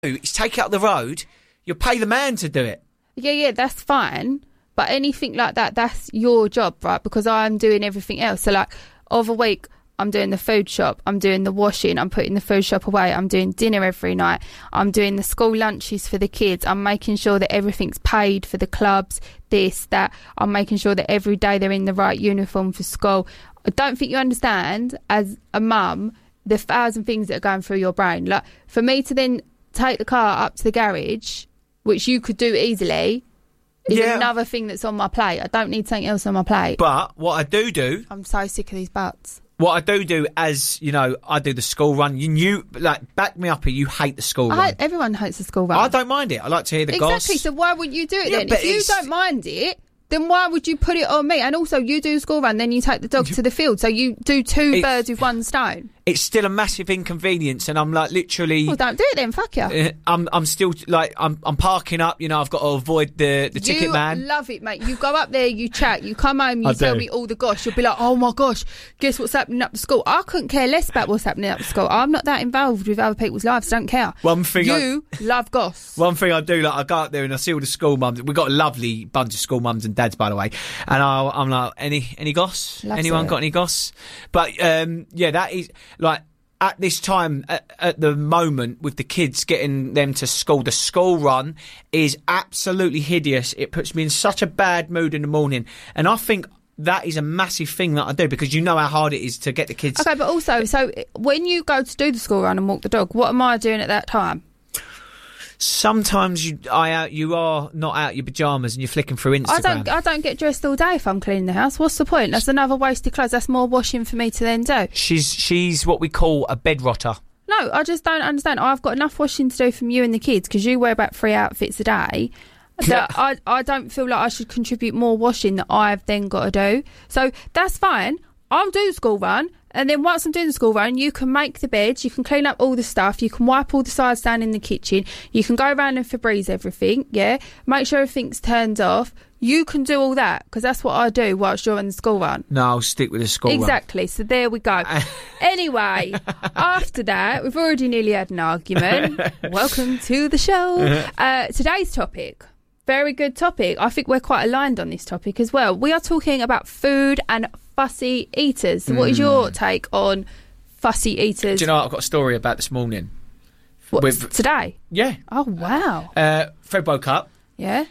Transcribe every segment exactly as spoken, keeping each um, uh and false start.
is take it up the road. You'll pay the man to do it. Yeah, yeah, that's fine. But anything like that, that's your job, right? Because I'm doing everything else. So, like, of a week, I'm doing the food shop, I'm doing the washing, I'm putting the food shop away, I'm doing dinner every night, I'm doing the school lunches for the kids, I'm making sure that everything's paid for the clubs, this, that, I'm making sure that every day they're in the right uniform for school. I don't think you understand, as a mum, the thousand things that are going through your brain. Like, for me to then take the car up to the garage, which you could do easily, is yeah. another thing that's on my plate. I don't need something else on my plate. But what I do do... I'm so sick of these butts. What I do do, as, you know, I do the school run. You, you like, back me up here, you hate the school I run. Hate, everyone hates the school run. I don't mind it. I like to hear the exactly, goss. Exactly, so why wouldn't you do it yeah, then? If you it's... don't mind it, then why would you put it on me? And also, you do a school run, then you take the dog to the field. So you do two it's... birds with one stone. It's still a massive inconvenience, and I'm like literally. Well, don't do it then. Fuck you. Uh, I'm, I'm still like, I'm, I'm parking up. You know, I've got to avoid the, the ticket you man. Love it, mate. You go up there, you chat, you come home, you I tell do. me all the gosh. You'll be like, oh my gosh, guess what's happening up the school? I couldn't care less about what's happening up the school. I'm not that involved with other people's lives. I don't care. One thing you I, love goss. One thing I do, like, I go up there and I see all the school mums. We've got a lovely bunch of school mums and dads, by the way. And I, I'm like, any, any goss? Loves Anyone it. got any goss? But um, yeah, that is like. At this time, at, at the moment, with the kids getting them to school, the school run is absolutely hideous. It puts me in such a bad mood in the morning. And I think that is a massive thing that I do, because you know how hard it is to get the kids... Okay, but also, so when you go to do the school run and walk the dog, what am I doing at that time? Sometimes you I out you are not out your pyjamas and you're flicking through Instagram. I don't I don't get dressed all day if I'm cleaning the house. What's the point? That's another wasted clothes. That's more washing for me to then do. She's she's what we call a bed rotter. No, I just don't understand. I've got enough washing to do from you and the kids, because you wear about three outfits a day. That I I don't feel like I should contribute more washing that I've then got to do. So that's fine. I'll do the school run. And then once I'm doing the school run, you can make the beds, you can clean up all the stuff, you can wipe all the sides down in the kitchen, you can go around and Febreze everything, yeah? Make sure everything's turned off. You can do all that, because that's what I do whilst you're on the school run. No, I'll stick with the school exactly. run. Exactly, so there we go. Anyway, after that, we've already nearly had an argument. Welcome to the show. Uh, today's topic. Very good topic. I think we're quite aligned on this topic as well. We are talking about food and fussy eaters. So what is your take on fussy eaters? Do you know what I've got a story about this morning? What, With, today? Yeah. Oh, wow. Uh, Fred woke up. Yeah.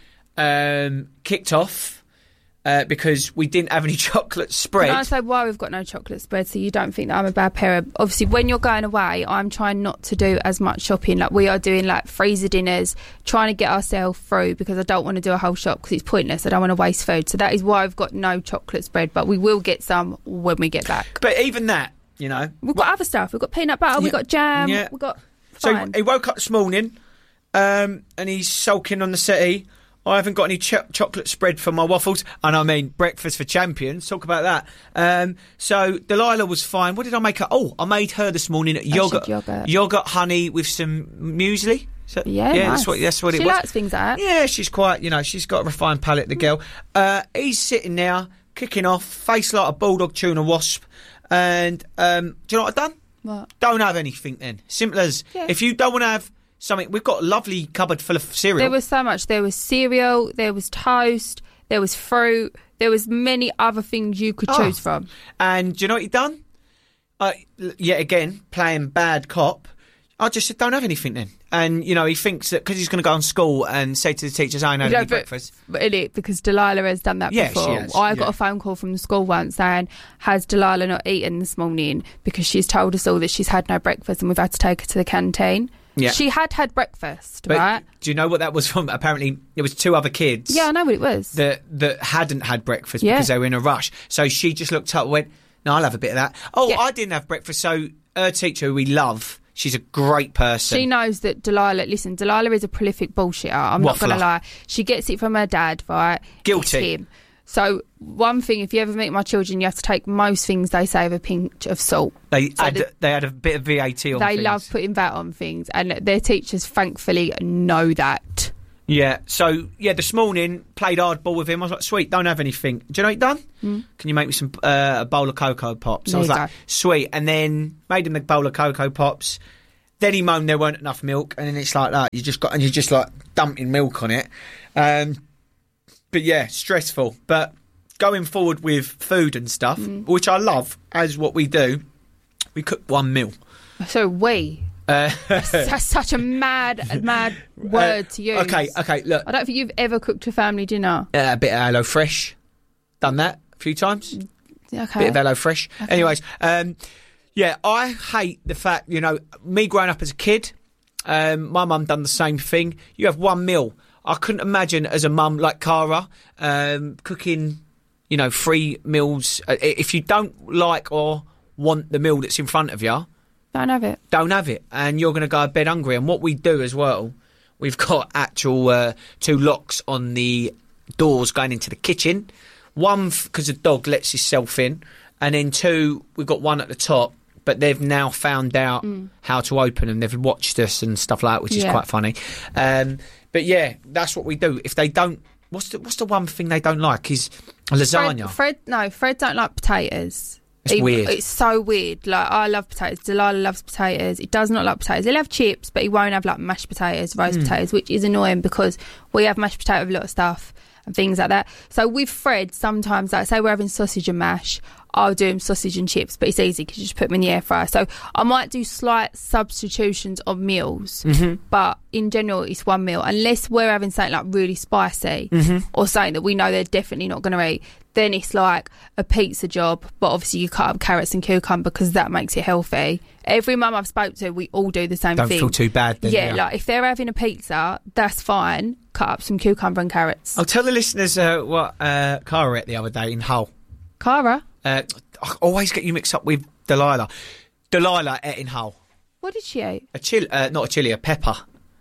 Um, kicked off uh, because we didn't have any chocolate spread. Can I say why we've got no chocolate spread, so you don't think that I'm a bad parent? Obviously, when you're going away, I'm trying not to do as much shopping. Like, we are doing, like, freezer dinners, trying to get ourselves through, because I don't want to do a whole shop because it's pointless. I don't want to waste food. So that is why I've got no chocolate spread, but we will get some when we get back. But even that, you know... We've got other stuff. We've got peanut butter, yeah. We've got jam, yeah. we've got... Fine. So he woke up this morning um, and he's sulking on the settee. I haven't got any ch- chocolate spread for my waffles. And I mean, breakfast for champions. Talk about that. Um, so Delilah was fine. What did I make her? Oh, I made her this morning yogurt, yogurt, yogurt honey with some muesli. So, yeah, yeah, nice. that's what that's what she it was. She likes things like that. Yeah, she's quite, you know, she's got a refined palate, the girl. Uh, he's sitting there, kicking off, face like a bulldog tuna wasp. And um, do you know what I've done? What? Don't have anything then. Simple as, yeah. If you don't want to have something, we've got a lovely cupboard full of cereal. There was so much. There was cereal, there was toast, there was fruit, there was many other things you could oh. choose from. And do you know what he done? Uh, yet again, playing bad cop. I just said, don't have anything then. And, you know, he thinks that because he's going to go on school and say to the teachers, I ain't had any breakfast. But in it, because Delilah has done that yeah, before. She has, I yeah. got a phone call from the school once saying, has Delilah not eaten this morning? Because she's told us all that she's had no breakfast and we've had to take her to the canteen. Yeah. She had had breakfast, but right? Do you know what that was from? Apparently, there was two other kids. Yeah, I know what it was. That, that hadn't had breakfast yeah. because they were in a rush. So she just looked up and went, no, I'll have a bit of that. Oh, yeah. I didn't have breakfast. So her teacher, who we love... She's a great person. She knows that Delilah... Listen, Delilah is a prolific bullshitter. I'm Waffler. not going to lie. She gets it from her dad, right? Guilty. It's him. So, one thing, if you ever meet my children, you have to take most things they say with a pinch of salt. They so add, the, they had a bit of V A T on they things. They love putting that on things. And their teachers, thankfully, know that. Yeah. So, yeah, this morning, played hardball with him. I was like, sweet, don't have anything. Do you know what he'd done? Mm. Can you make me some uh, a bowl of Cocoa Pops? There I was you like, go. sweet. And then made him the bowl of Cocoa Pops. then he moaned there weren't enough milk, and then it's like that. You just got and you're just like dumping milk on it. Um, but yeah, stressful. But going forward with food and stuff, mm. which I love, as what we do, we cook one meal. So we. Uh, that's such a mad, mad word uh, to use. Okay, okay. Look, I don't think you've ever cooked a family dinner. Uh, a bit of HelloFresh. Done that a few times. Okay. Bit of HelloFresh. Okay. Anyways, um, yeah, I hate the fact, you know, me growing up as a kid, um, my mum done the same thing. You have one meal. I couldn't imagine as a mum like Cara um, cooking, you know, three meals. Uh, if you don't like or want the meal that's in front of you, don't have it. Don't have it. And you're going to go to bed hungry. And what we do as well, we've got actual uh, two locks on the doors going into the kitchen. One, because the dog lets himself in. And then two, we've got one at the top. But they've now found out mm. how to open them. They've watched us and stuff like that, which yeah. is quite funny. Um, but yeah, that's what we do. If they don't... What's the, what's the one thing they don't like? Is lasagna. Fred, Fred no, Fred don't like potatoes. It's he, weird. It's so weird. Like, I love potatoes. Delilah loves potatoes. He does not like potatoes. He'll have chips, but he won't have like mashed potatoes, roast mm. potatoes, which is annoying because we have mashed potato with a lot of stuff and things like that. So with Fred, sometimes, like say we're having sausage and mash, I'll do him sausage and chips, but it's easy because you just put them in the air fryer. So I might do slight substitutions of meals, mm-hmm. but in general, it's one meal. Unless we're having something like really spicy mm-hmm. or something that we know they're definitely not going to eat, then it's like a pizza job, but obviously you cut up carrots and cucumber because that makes it healthy. Every mum I've spoke to, we all do the same Don't thing. Don't feel too bad then. Yeah, yeah, like if they're having a pizza, that's fine. Cut up some cucumber and carrots. I'll tell the listeners uh, what uh, Cara ate the other day in Hull. Cara? Uh, I always get you mixed up with Delilah. Delilah ate in Hull. What did she eat? A chili, uh, not a chili, a pepper.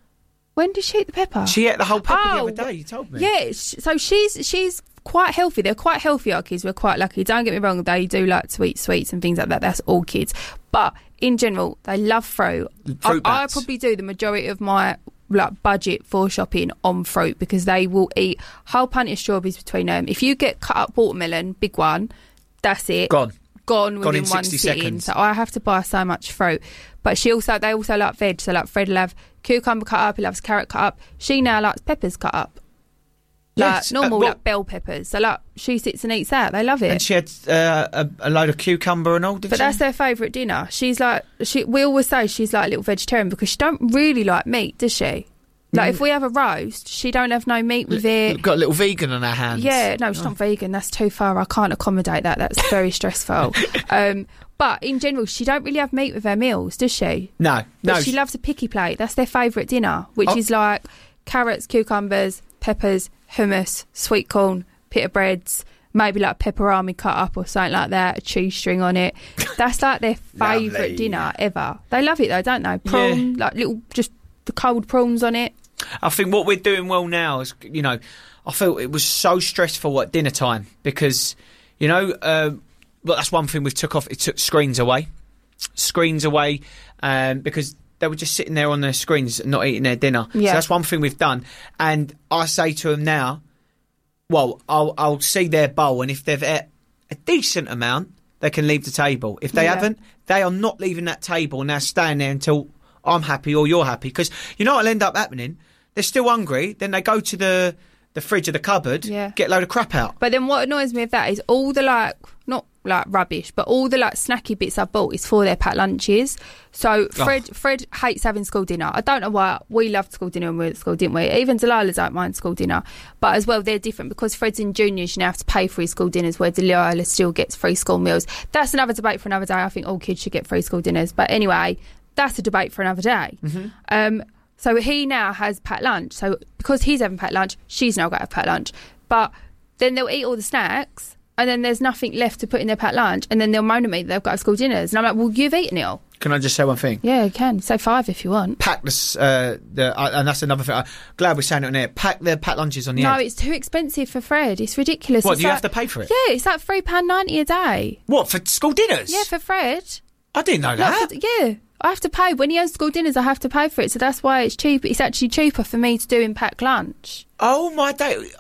When did she eat the pepper? She ate the whole pepper oh, the other day, you told me. Yeah, so she's she's quite healthy. They're quite healthy, our kids. We're quite lucky. Don't get me wrong, they do like sweet sweets and things like that. That's all kids. But in general, they love fruit. Fruit I, I bats. probably do the majority of my like budget for shopping on fruit because they will eat whole pint of strawberries between them. If you get cut up watermelon, big one, that's it. Gone. Gone within Gone in one sixty sitting. seconds. So I have to buy so much fruit. But she also, they also like veg. So like Fred will have cucumber cut up, he loves carrot cut up. She now likes peppers cut up. Like Yes, uh, normal, well- like bell peppers. So like she sits and eats that. They love it. And she had uh, a, a load of cucumber and all, did But she? that's their favourite dinner. She's like, she. We always say she's like a little vegetarian because she don't really like meat, does she? Like Mm. if we have a roast, she don't have no meat with it. Got a little vegan on her hands. Yeah, no, she's Oh. not vegan. That's too far. I can't accommodate that. That's very stressful. Um, but in general, she don't really have meat with her meals, does she? No, But no. she loves a picky plate. That's their favourite dinner, which Oh. is like carrots, cucumbers, peppers, hummus, sweet corn, pita breads, maybe like pepperami cut up or something like that, a cheese string on it. That's like their favourite Lovely. dinner ever. They love it though, don't they? Prawn, like little, just the cold prawns on it. I think what we're doing well now is, you know, I felt it was so stressful at dinner time because, you know, uh, well, that's one thing we took off. It took screens away. Screens away um, because they were just sitting there on their screens not eating their dinner. Yeah. So that's one thing we've done. And I say to them now, well, I'll, I'll see their bowl, and if they've ate a decent amount, they can leave the table. If they Yeah. haven't, they are not leaving that table, and they're staying there until I'm happy or you're happy. Because you know what'll end up happening? They're still hungry, then they go to the, the fridge or the cupboard, Yeah. get a load of crap out. But then what annoys me with that is all the like, not like rubbish, but all the like snacky bits I've bought is for their packed lunches. So Fred Oh. Fred hates having school dinner. I don't know why. We loved school dinner when we were at school, didn't we? Even Delilah don't mind school dinner. But as well, they're different because Fred's in juniors, you now have to pay for his school dinners, where Delilah still gets free school meals. That's another debate for another day. I think all kids should get free school dinners. But anyway, that's a debate for another day. Mm-hmm. Um, so he now has packed lunch. So because he's having packed lunch, she's now got to have packed lunch. But then they'll eat all the snacks, and then there's nothing left to put in their packed lunch, and then they'll moan at me that they've got to have school dinners. And I'm like, well, you've eaten it all. Can I just say one thing? Yeah, you can. Say five if you want. Pack this, uh, the, uh, and that's another thing. I'm glad we're saying it on air. Pack the packed lunches on the No, end. it's too expensive for Fred. It's ridiculous. What, It's do you like- have to pay for it? Yeah, it's like three pounds ninety a day. What, for school dinners? Yeah, for Fred. I didn't know that. Like for- yeah, I have to pay. When he has school dinners, I have to pay for it. So that's why it's cheap. It's actually cheaper for me to do in packed lunch. Oh, my day. Um,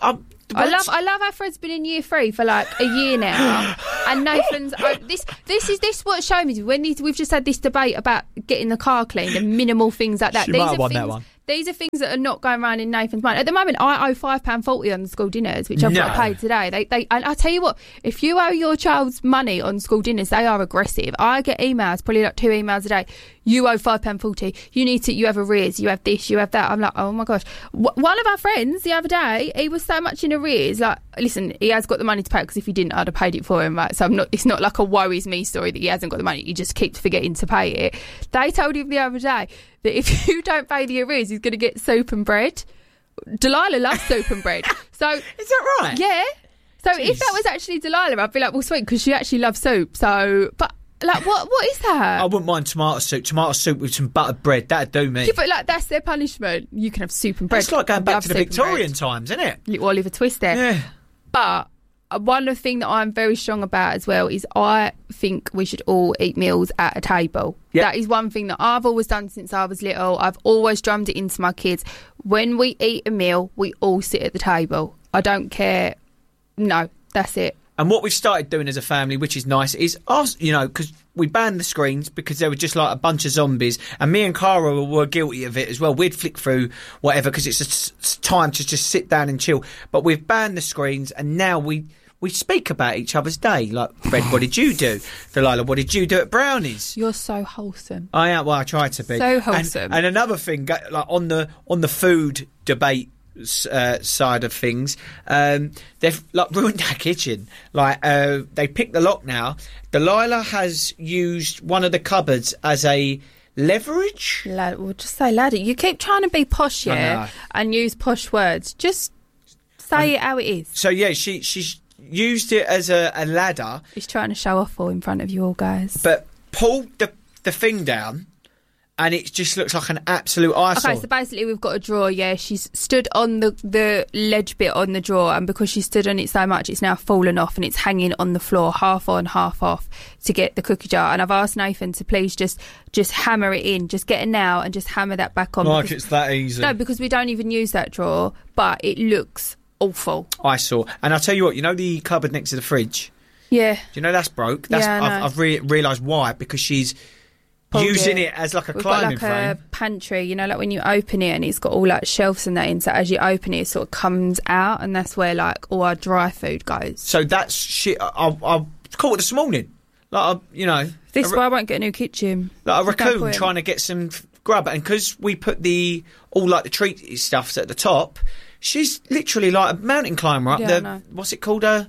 I love I love how Fred's been in year three for like a year now, and Nathan's oh, this this is this what showed me when these, we've just had this debate about getting the car cleaned and minimal things like that. She these might have are won things, that one. These are things that are not going around in Nathan's mind at the moment. I owe five pound forty on school dinners, which I've No. got paid today. They they and I tell you what, if you owe your child's money on school dinners, they are aggressive. I get emails, probably like two emails a day. You owe five pound forty. You need to. You have arrears. You have this. You have that. I'm like, oh my gosh. W- one of our friends the other day, he was so much in arrears. Like, listen, he has got the money to pay it because if he didn't, I'd have paid it for him. Right. So I'm not. It's not like a worries me story that he hasn't got the money. He just keeps forgetting to pay it. They told him the other day that if you don't pay the arrears, he's going to get soup and bread. Delilah loves soup and bread. So Is that right? yeah. So Jeez. if that was actually Delilah, I'd be like, well, sweet, because she actually loves soup. So, but like, what what is that? I wouldn't mind tomato soup. Tomato soup with some buttered bread. That'd do me. Yeah, but like that's their punishment. You can have soup and bread. It's like going back Love to the soup and Victorian times, isn't it? bread. Little Oliver Twist there. Yeah. But uh, one thing that I'm very strong about as well is I think we should all eat meals at a table. Yep. That is one thing that I've always done since I was little. I've always drummed it into my kids. When we eat a meal, we all sit at the table. I don't care. No, that's it. And what we've started doing as a family, which is nice, is us, you know, because we banned the screens because they were just like a bunch of zombies. And me and Cara were guilty of it as well. We'd flick through whatever because it's a s- time to just sit down and chill. But we've banned the screens and now we, we speak about each other's day. Like, Fred, what did you do? Delilah, what did you do at Brownies? You're so wholesome. I am. Well, I try to be. So wholesome. And, and another thing, go- like on the on the food debate uh, side of things, um, they've like ruined our kitchen. Like uh, they picked the lock now. Delilah has used one of the cupboards as a leverage. Lad, we'll just say ladder. You keep trying to be posh, I yeah, know. and use posh words. Just say I'm- it how it is. So yeah, she she's used it as a, a ladder, He's trying to show off all in front of you all, guys. but pulled the the thing down, and it just looks like an absolute eyesore. Okay, so basically we've got a drawer, yeah. She's stood on the, the ledge bit on the drawer, and because she stood on it so much, it's now fallen off and it's hanging on the floor, half on, half off, to get the cookie jar. And I've asked Nathan to please just just hammer it in, just get a nail and just hammer that back on. like because- it's that easy. No, because we don't even use that drawer, but it looks awful. Eyesore. And I'll tell you what, you know the cupboard next to the fridge? Yeah. Do you know that's broke? That's, Yeah, I I've, know. I've re- realised why. Because she's Pulled using it. it as like a We've got climbing like frame. a pantry, you know, like when you open it and it's got all like shelves and that in. So as you open it, it sort of comes out, and that's where like all our dry food goes. So that's shit. I, I, I caught it this morning. Like, a, you know, This a, is why I won't get a new kitchen. like a There's no raccoon point. trying to get some f- grub. And because we put the all like the treat stuffs at the top, she's literally like a mountain climber up Yeah, I the know. what's it called? A,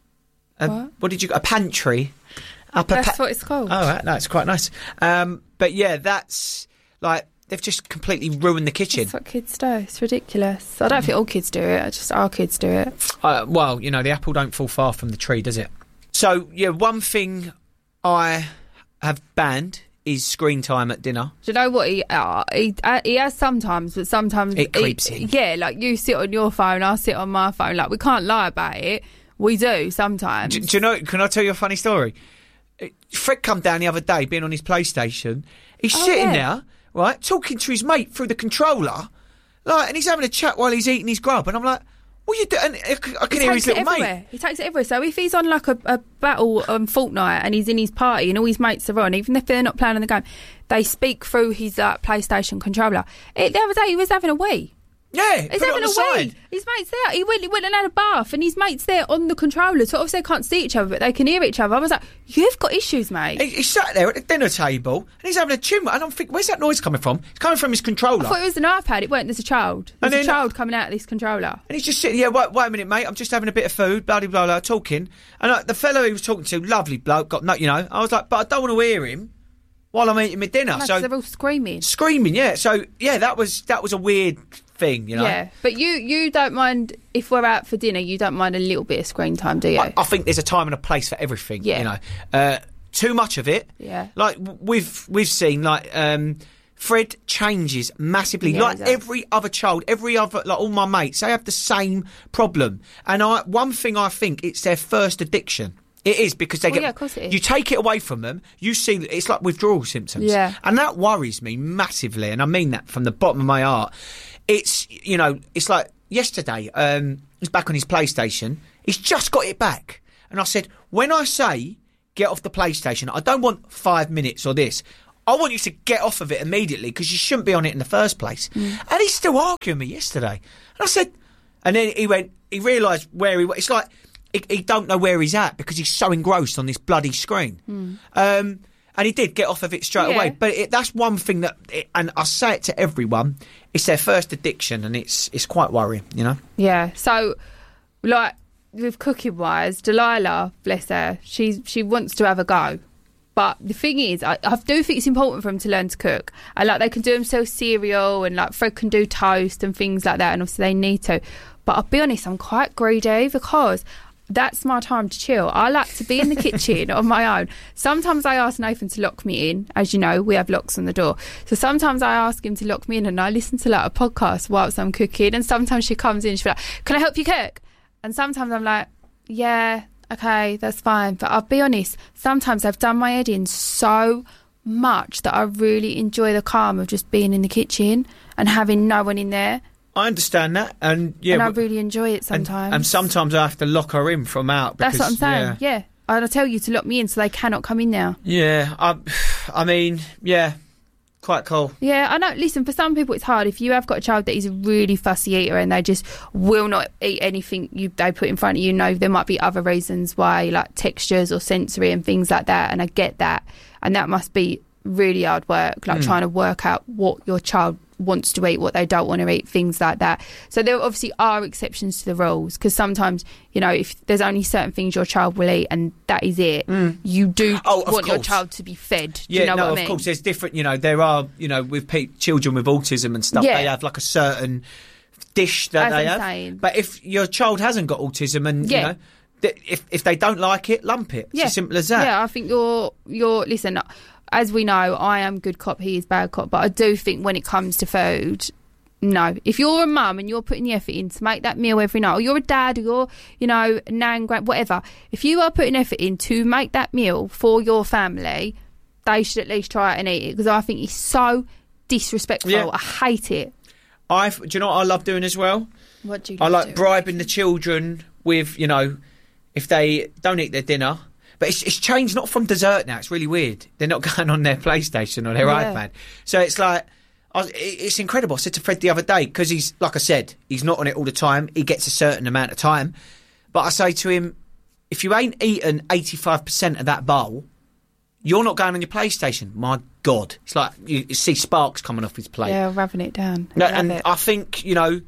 a What? what did you a pantry? Up a That's pa- what it's called. Oh, right, no, it's quite nice. Um, but yeah, that's like they've just completely ruined the kitchen. That's what kids do. It's ridiculous. I don't think all kids do it. Just our kids do it. Uh, well, you know, the apple don't fall far from the tree, does it? So yeah, one thing I have banned is screen time at dinner. Do you know what he uh, he uh, he has sometimes, but sometimes It he- creeps in. Yeah, like you sit on your phone, I sit on my phone. Like we can't lie about it. We do sometimes. Do, do you know? Can I tell you a funny story? Fred come down the other day, being on his PlayStation. He's Oh, sitting yeah. there, right, talking to his mate through the controller, like, and he's having a chat while he's eating his grub. And I'm like, "What are you doing?" And I, c- I can He hear his takes it little everywhere. mate. He takes it everywhere. So if he's on like a, a battle on Fortnite and he's in his party and all his mates are on, even if they're not playing on the game, they speak through his uh, PlayStation controller. It, the other day he was having a wee. Yeah, He's put it on having the a side. wee. His mate's there. He went, he went and had a bath, and his mate's there on the controller. So obviously they can't see each other, but they can hear each other. I was like, "You've got issues, mate." He, he sat there at the dinner table and he's having a chin, and I'm thinking, "Where's that noise coming from?" It's coming from his controller. I thought it was an iPad. It weren't. There's a child. There's And a then- child coming out of this controller. And he's just sitting, yeah, wait, wait a minute, mate, I'm just having a bit of food, blah, blah, blah, blah, talking. And uh, the fellow he was talking to, lovely bloke, got no, you know, I was like, but I don't want to hear him while I'm eating my dinner. No, 'cause so they're all screaming. screaming, yeah. So, yeah, that was that was a weird thing, you know. Yeah, but you you don't mind if we're out for dinner. You don't mind a little bit of screen time, do you? I, I think there's a time and a place for everything, Yeah. you know. Uh, too much of it, Yeah. like w- we've we've seen, like um, Fred changes massively, Yeah, like he does. every other child, every other, like all my mates, they have the same problem. And I, one thing I think it's their first addiction. It is because they Well, get. yeah, of course it is. You take it away from them, you see that it's like withdrawal symptoms. Yeah. And that worries me massively, and I mean that from the bottom of my heart. it's, you know, it's like yesterday, um, he's back on his PlayStation. He's just got it back. And I said, when I say get off the PlayStation, I don't want five minutes or this. I want you to get off of it immediately because you shouldn't be on it in the first place. Mm. And he's still arguing with me yesterday. And I said, and then he went, he realised where he was. It's like he, he don't know where he's at because he's so engrossed on this bloody screen. Mm. Um, and he did get off of it straight yeah. away. But it, that's one thing that, it, and I say it to everyone, it's their first addiction and it's it's quite worrying, you know? Yeah. So, like, with cooking wise, Delilah, bless her, she, she wants to have a go. But the thing is, I, I do think it's important for them to learn to cook. And like they can do themselves cereal and like Fred can do toast and things like that. And obviously they need to. But I'll be honest, I'm quite greedy because that's my time to chill. I like to be in the kitchen on my own. Sometimes I ask Nathan to lock me in. As you know, we have locks on the door. So sometimes I ask him to lock me in and I listen to like a podcast whilst I'm cooking. And sometimes she comes in and she's like, can I help you cook? And sometimes I'm like, yeah, okay, that's fine. But I'll be honest, sometimes I've done my head in so much that I really enjoy the calm of just being in the kitchen and having no one in there. I understand that, and yeah, and I really enjoy it sometimes. And, and sometimes I have to lock her in from out. Because, that's what I'm saying. Yeah, yeah. I'll tell you to lock me in so they cannot come in now. Yeah, I, I mean, yeah, quite cool. Yeah, I know. Listen, for some people it's hard. If you have got a child that is a really fussy eater and they just will not eat anything you they put in front of you, know there might be other reasons why, like textures or sensory and things like that. And I get that, and that must be really hard work, like mm. trying to work out what your child wants to eat, what they don't want to eat, things like that. So there obviously are exceptions to the rules because sometimes, you know, if there's only certain things your child will eat and that is it, mm. you do oh, want your child to be fed. Do yeah, you know no, what I of mean? course. There's different, you know, there are, you know, with pe- children with autism and stuff, yeah. they have like a certain dish that As they I'm have. saying. But if your child hasn't got autism and, yeah. you know, th- if if they don't like it, lump it. It's yeah. as simple as that. Yeah, I think you're, you're, listen, as we know, I am good cop, he is bad cop, but I do think when it comes to food, no. If you're a mum and you're putting the effort in to make that meal every night, or you're a dad, or you're, you know, nan, grand, whatever, if you are putting effort in to make that meal for your family, they should at least try it and eat it, because I think it's so disrespectful. Yeah. I hate it. I do you know what I love doing as well? What do you I like do? bribing the children with, you know, if they don't eat their dinner. But it's, it's changed not from dessert now. It's really weird. They're not going on their PlayStation or their yeah. iPad. So it's like, I was, it's incredible. I said to Fred the other day, because he's, like I said, he's not on it all the time. He gets a certain amount of time. But I say to him, if you ain't eaten eighty-five percent of that bowl, you're not going on your PlayStation. My God. It's like you, you see sparks coming off his plate. Yeah, rubbing it down. No, and it. I think, you know,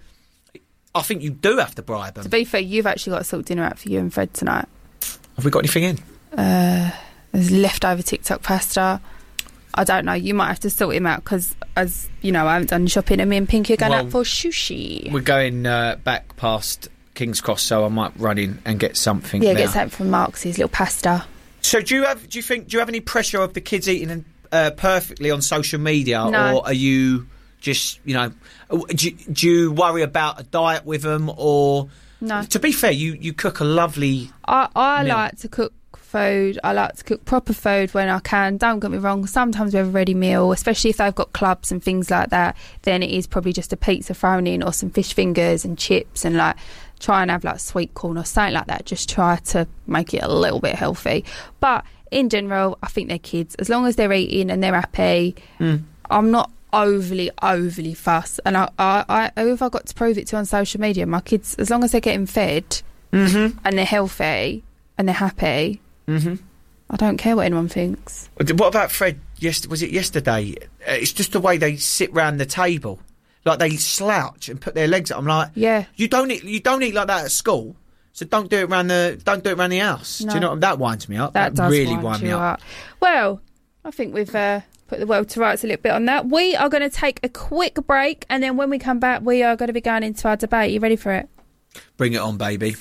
I think you do have to bribe them. To be fair, you've actually got a salt dinner out for you and Fred tonight. Have we got anything in? Uh, there's leftover TikTok pasta. I don't know. You might have to sort him out because, as you know, I haven't done shopping and me and Pinky are going well, out for sushi. We're going uh, back past King's Cross, so I might run in and get something. Yeah, now. get something from Mark's, his little pasta. So, do you have? Do you think? Do you have any pressure of the kids eating uh, perfectly on social media, no. or are you just, you know, do, do you worry about a diet with them, or? No. To be fair, you, you cook a lovely I, I meal. like to cook food. I like to cook proper food when I can. Don't get me wrong. Sometimes we have a ready meal, especially if they've got clubs and things like that. Then it is probably just a pizza thrown in or some fish fingers and chips and like try and have like sweet corn or something like that. Just try to make it a little bit healthy. But in general, I think they're kids. As long as they're eating and they're happy, mm. I'm not overly overly fuss, and I, I, I who have I got to prove it to on social media? My kids, as long as they're getting fed mm-hmm. and they're healthy and they're happy, mm-hmm. I don't care what anyone thinks. What about Fred? Yes, was it yesterday? Uh, it's just the way they sit round the table, like they slouch and put their legs up. I'm like, yeah, you don't eat, you don't eat like that at school, so don't do it around the don't do it around the house. No. Do you know what, that winds me up? That, that does really wind wind you me up. up. Well, I think we've uh, put the world to rights a little bit on that. We are going to take a quick break, and then when we come back, we are going to be going into our debate. Are you ready for it? Bring it on, baby.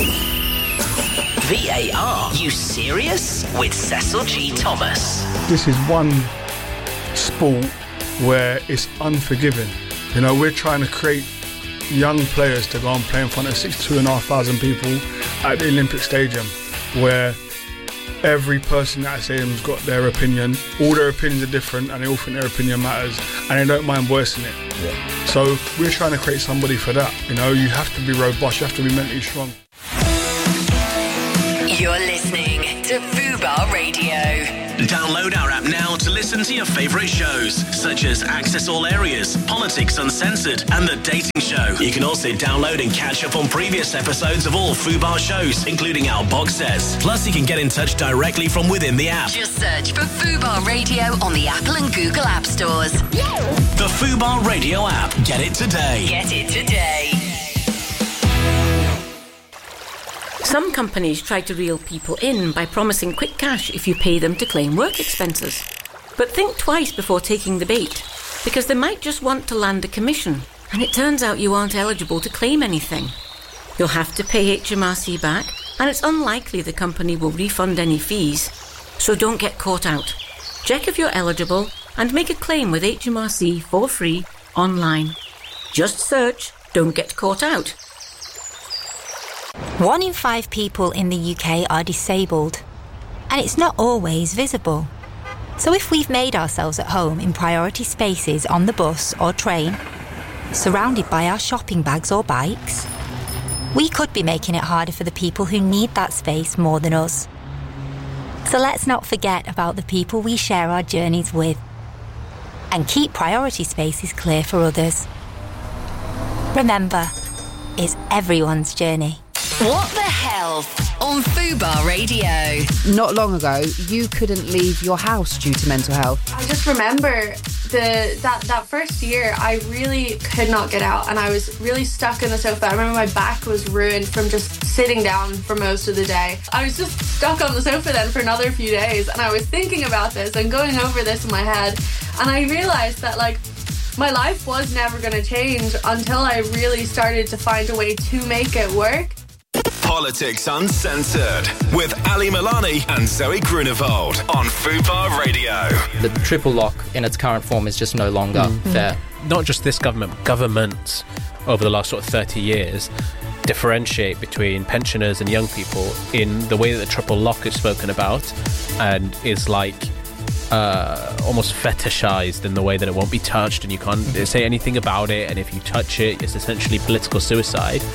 V A R, you serious? With Cecil G. Thomas. This is one sport where it's unforgiving. You know, we're trying to create young players to go and play in front of sixty-two and a half thousand people at the Olympic Stadium, where every person at S A M's got their opinion. All their opinions are different, and they all think their opinion matters, and they don't mind voicing it. Yeah. So we're trying to create somebody for that. You know, you have to be robust, you have to be mentally strong. You're listening to Fubar Radio. Download our app now to listen to your favourite shows, such as Access All Areas, Politics Uncensored, and The Dating Show. You can also download and catch up on previous episodes of all Fubar shows, including our box sets. Plus, you can get in touch directly from within the app. Just search for Fubar Radio on the Apple and Google App Stores. The Fubar Radio app. Get it today. Get it today. Some companies try to reel people in by promising quick cash if you pay them to claim work expenses. But think twice before taking the bait, because they might just want to land a commission, and it turns out you aren't eligible to claim anything. You'll have to pay H M R C back, and it's unlikely the company will refund any fees, so don't get caught out. Check if you're eligible and make a claim with H M R C for free online. Just search "Don't Get Caught Out." One in five people in the U K are disabled, and it's not always visible. So if we've made ourselves at home in priority spaces on the bus or train, surrounded by our shopping bags or bikes, we could be making it harder for the people who need that space more than us. So let's not forget about the people we share our journeys with, and keep priority spaces clear for others. Remember, it's everyone's journey. What the hell on Fubar Radio. Not long ago, you couldn't leave your house due to mental health. I just remember the that, that first year, I really could not get out, and I was really stuck in the sofa. I remember my back was ruined from just sitting down for most of the day. I was just stuck on the sofa then for another few days, and I was thinking about this and going over this in my head, and I realised that, like, my life was never going to change until I really started to find a way to make it work. Politics Uncensored with Ali Milani and Zoe Grunewald on Fubar Radio. The triple lock in its current form is just no longer mm. fair. Not just this government, governments over the last sort of thirty years differentiate between pensioners and young people in the way that the triple lock is spoken about, and is like uh, almost fetishized in the way that it won't be touched and you can't say anything about it, and if you touch it, it's essentially political suicide.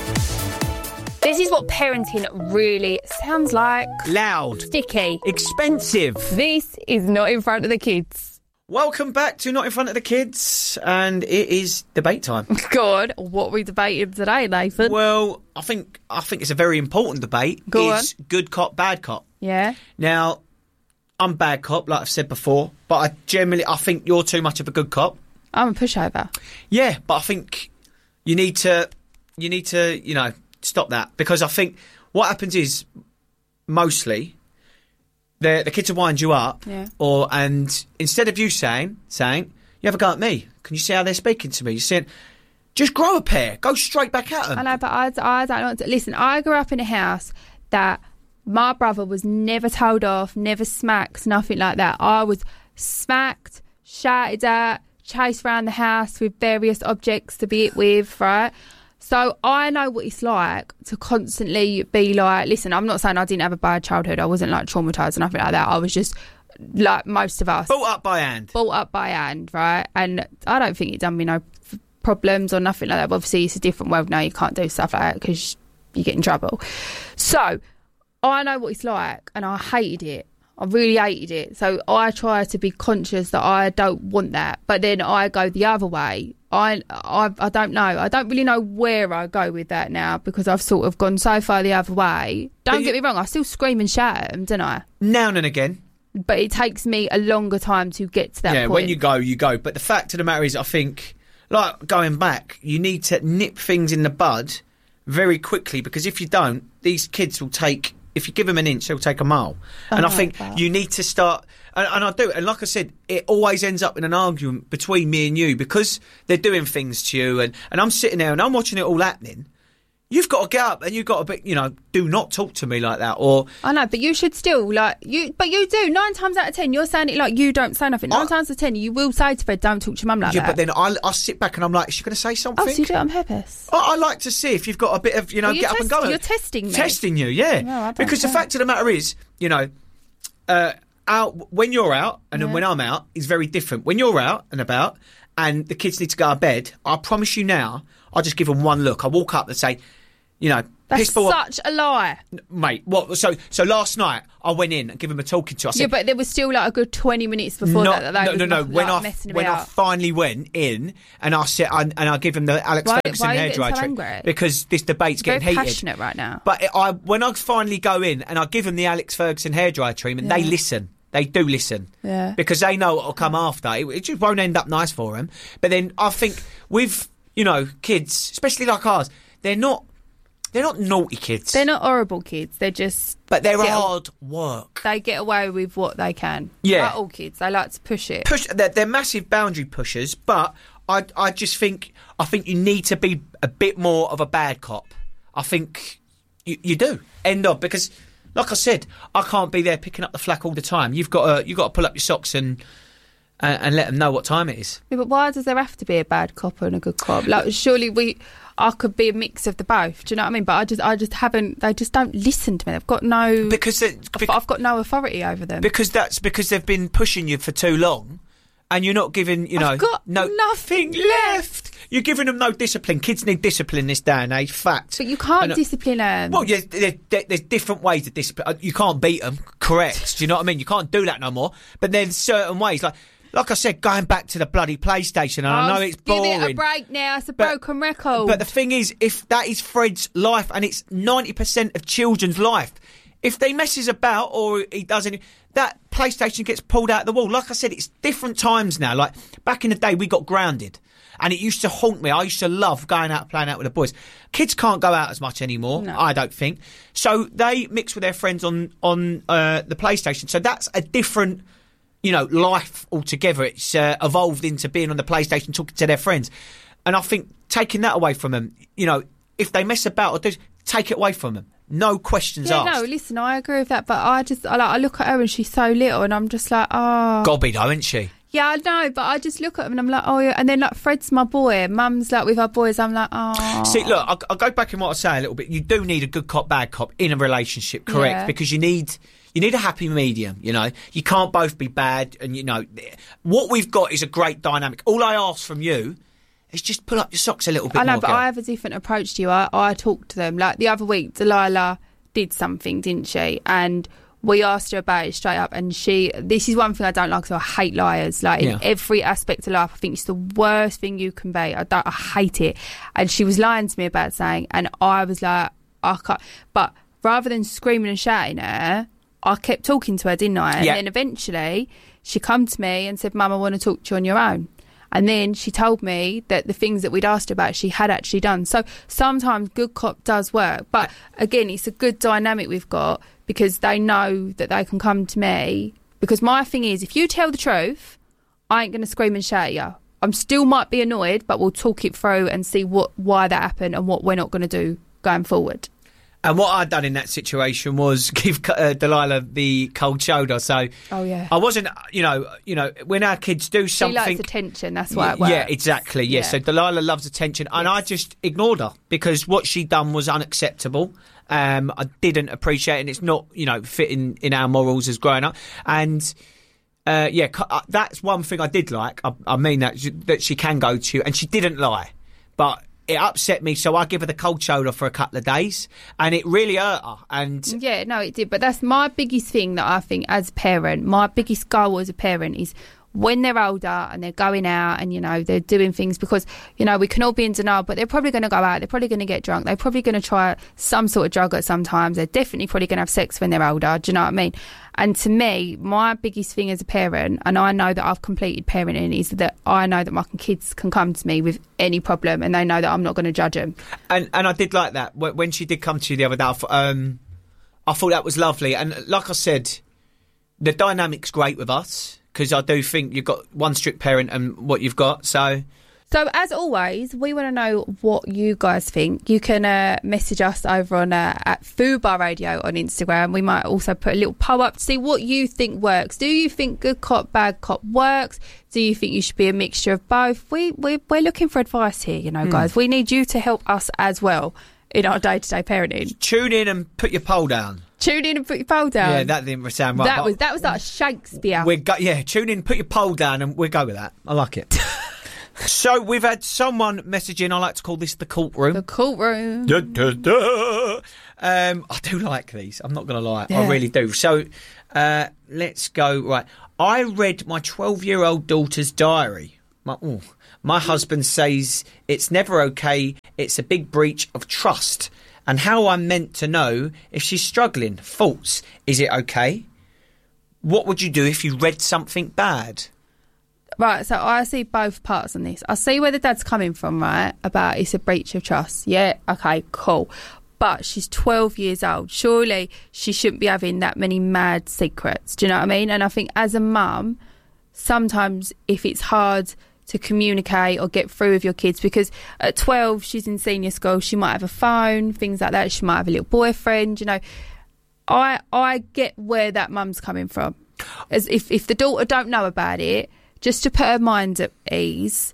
This is what parenting really sounds like. Loud. Sticky. Expensive. This is Not in Front of the Kids. Welcome back to Not in Front of the Kids, and it is debate time. God, what are we debating today, Nathan? Well, I think I think it's a very important debate. Go it's on. Good cop, bad cop. Yeah. Now, I'm bad cop, like I've said before, but I generally I think you're too much of a good cop. I'm a pushover. Yeah, but I think you need to you need to, you know, stop that, because I think what happens is mostly the the kids will wind you up, yeah. or and instead of you saying saying you have a go at me, can you see how they're speaking to me? You're saying, just grow a pair, go straight back at them. I know, but I, I don't want to listen. I grew up in a house that my brother was never told off, never smacked, nothing like that. I was smacked, shouted at, chased around the house with various objects to be it with, right? So I know what it's like to constantly be like, listen, I'm not saying I didn't have a bad childhood. I wasn't like traumatised or nothing like that. I was just like most of us. Brought up by hand. Brought up by hand, right? And I don't think it done me no f- problems or nothing like that. But obviously, it's a different world now. You can't do stuff like that because you get in trouble. So I know what it's like, and I hated it. I really hated it. So I try to be conscious that I don't want that. But then I go the other way. I, I I don't know. I don't really know where I go with that now, because I've sort of gone so far the other way. Don't you, get me wrong, I still scream and shout at them, don't I? Now and again. But it takes me a longer time to get to that yeah, point. When you go, you go. But the fact of the matter is, I think, like going back, you need to nip things in the bud very quickly, because if you don't, these kids will take... If you give them an inch, they'll take a mile. I and I like think that. you need to start... And, and I do. And like I said, it always ends up in an argument between me and you, because they're doing things to you. And, and I'm sitting there and I'm watching it all happening. You've got to get up and you've got to be, you know, do not talk to me like that. Or I know, but you should still, like, you. But you do. Nine times out of ten, you're saying it like you don't say nothing. Nine I, times out of ten, you will say to Fred, don't talk to your mum like yeah, that. but then I I sit back and I'm like, is she going to say something? Oh, so you do it on purpose? I, I like to see if you've got a bit of, you know, well, get up test- and go. You're testing me. Testing you, yeah. No, I don't because care. the fact of the matter is, you know, uh, out when you're out and Yeah. then when I'm out is very different. When you're out and about and the kids need to go to bed, I promise you now, I just give them one look. I walk up and say, you know, That's piss ball, such a lie. mate. What? So, so last night I went in and give them a talking to. I said, Yeah, but there was still like a good twenty minutes before Not- that. that they no, was no, no. like, When like I messing when I about. finally went in and I said and, and I give them the Alex Why- Ferguson why are you getting hairdryer so treatment angry? because this debate's Very getting heated. passionate right now. But it, I when I finally go in and I give them the Alex Ferguson hairdryer treatment, they Yeah. listen. They do listen. Yeah. Because they know what'll come after. It, it just won't end up nice for them. But then I think with, you know, kids, especially like ours, they're not they're not naughty kids. They're not horrible kids. They're just. But they're get- hard work. They get away with what they can. Yeah. Like all kids, they like to push it. Push. They're, they're massive boundary pushers, but I I just think I think you need to be a bit more of a bad cop. I think you, you do. End of because. Like I said, I can't be there picking up the flack all the time. You've got to, you've got to pull up your socks and, and and let them know what time it is. Yeah, but why does there have to be a bad cop and a good cop? Like, surely we, I could be a mix of the both. Do you know what I mean? But I just, I just haven't. They just don't listen to me. They've got no. Because they, I've, I've got no authority over them. because that's because they've been pushing you for too long, and you're not giving you know I've got no nothing left. You're giving them no discipline. Kids need discipline this day and age. Fact. But you can't And, uh, discipline them. Well, yeah, there, there, there's different ways to discipline. Uh, You can't beat them, correct? Do you know what I mean? You can't do that no more. But there's certain ways, like like I said, going back to the bloody PlayStation. And I know it's boring. Give it a break now. It's a But- broken record. But the thing is, if that is Fred's life and it's ninety percent of children's life, if they messes about or he doesn't, that PlayStation gets pulled out of the wall. Like I said, it's different times now. Like back in the day, we got grounded. And it used to haunt me. I used to love going out playing out with the boys. Kids can't go out as much anymore, No. I don't think. So they mix with their friends on on uh, the PlayStation. So that's a different, you know, life altogether. It's uh, evolved into being on the PlayStation, talking to their friends. And I think taking that away from them, you know, if they mess about or do, take it away from them. No questions yeah, asked. no, listen, I agree with that. But I just, I, like, I look at her and she's so little, and I'm just like, oh. Gobby though, isn't she? Yeah, I know, but I just look at them and I'm like, oh, yeah. And then, like, Fred's my boy. Mum's, like, with our boys, I'm like, oh. See, look, I'll, I'll go back in what I say a little bit. You do need a good cop, bad cop in a relationship, correct? Yeah. Because you need you need a happy medium, you know. You can't both be bad, and, you know, what we've got is a great dynamic. All I ask from you is just pull up your socks a little bit I know, more, but girl. I have a different approach to you. I, I talk to them. Like, the other week, Delilah did something, didn't she? And we asked her about it straight up, and she, this is one thing I don't like, so I hate liars. Like, Yeah. in every aspect of life, I think it's the worst thing you can be. I don't, I hate it. And she was lying to me about saying, and I was like, I can't. But rather than screaming and shouting at her, I kept talking to her, didn't I? And Yeah. then eventually, she come to me and said, Mum, I want to talk to you on your own. And then she told me that the things that we'd asked her about, she had actually done. So sometimes good cop does work. But again, it's a good dynamic we've got because they know that they can come to me. Because my thing is, if you tell the truth, I ain't going to scream and shout at you. I'm still might be annoyed, but we'll talk it through and see what why that happened and what we're not going to do going forward. And what I'd done in that situation was give uh, Delilah the cold shoulder. So Oh, yeah. I wasn't, you know, you know, when our kids do She something. likes attention, that's why it Yeah, works. exactly. Yeah. Yeah. So Delilah loves attention, and I just ignored her because what she done was unacceptable. Um, I didn't appreciate it, and it's not, you know, fitting in our morals as growing up. And uh, yeah, cu- uh, that's one thing I did like. I, I mean that that she can go to you, and she didn't lie, but it upset me. So I give her the cold shoulder for a couple of days, and it really hurt her. And Yeah, no, it did. But that's my biggest thing that I think as a parent, my biggest goal as a parent is when they're older and they're going out and, you know, they're doing things because, you know, we can all be in denial, but they're probably going to go out, they're probably going to get drunk, they're probably going to try some sort of drug at some times, they're definitely probably going to have sex when they're older, do you know what I mean? And to me, my biggest thing as a parent, and I know that I've completed parenting, is that I know that my kids can come to me with any problem and they know that I'm not going to judge them. And and I did like that Wh- when she did come to you the other day. I thought, um, I thought that was lovely. And like I said, the dynamic's great with us because I do think you've got one strict parent and what you've got. So, So as always, we want to know what you guys think. You can uh, message us over on uh, at Fubar Radio on Instagram. We might also put a little poll up to see what you think works. Do you think good cop, bad cop works? Do you think you should be a mixture of both? We we we're looking for advice here, you know, Mm. guys. We need you to help us as well in our day-to-day parenting. tune in and put your poll down. Tune in and put your pole down. Yeah, that didn't sound right. That was that was like Shakespeare. We're go- yeah, tune in, put your pole down, and we'll go with that. I like it. So we've had someone message in. I like to call this the courtroom. The courtroom. Da, da, da. Um, I do like these. I'm not going to lie. Yeah. I really do. So uh, let's go. Right. I read my twelve-year-old daughter's diary. My, ooh, my husband says it's never okay. It's a big breach of trust. And how I'm meant to know if she's struggling. Thoughts. Is it okay? What would you do if you read something bad? Right, so I see both parts on this. I see where the dad's coming from, right, about it's a breach of trust. Yeah, okay, cool. But she's twelve years old. Surely she shouldn't be having that many mad secrets. Do you know what I mean? And I think as a mum, sometimes if it's hard to communicate or get through with your kids, because at twelve she's in senior school, she might have a phone, things like that, she might have a little boyfriend, you know. I I get where that mum's coming from. As if, if the daughter don't know about it, just to put her mind at ease,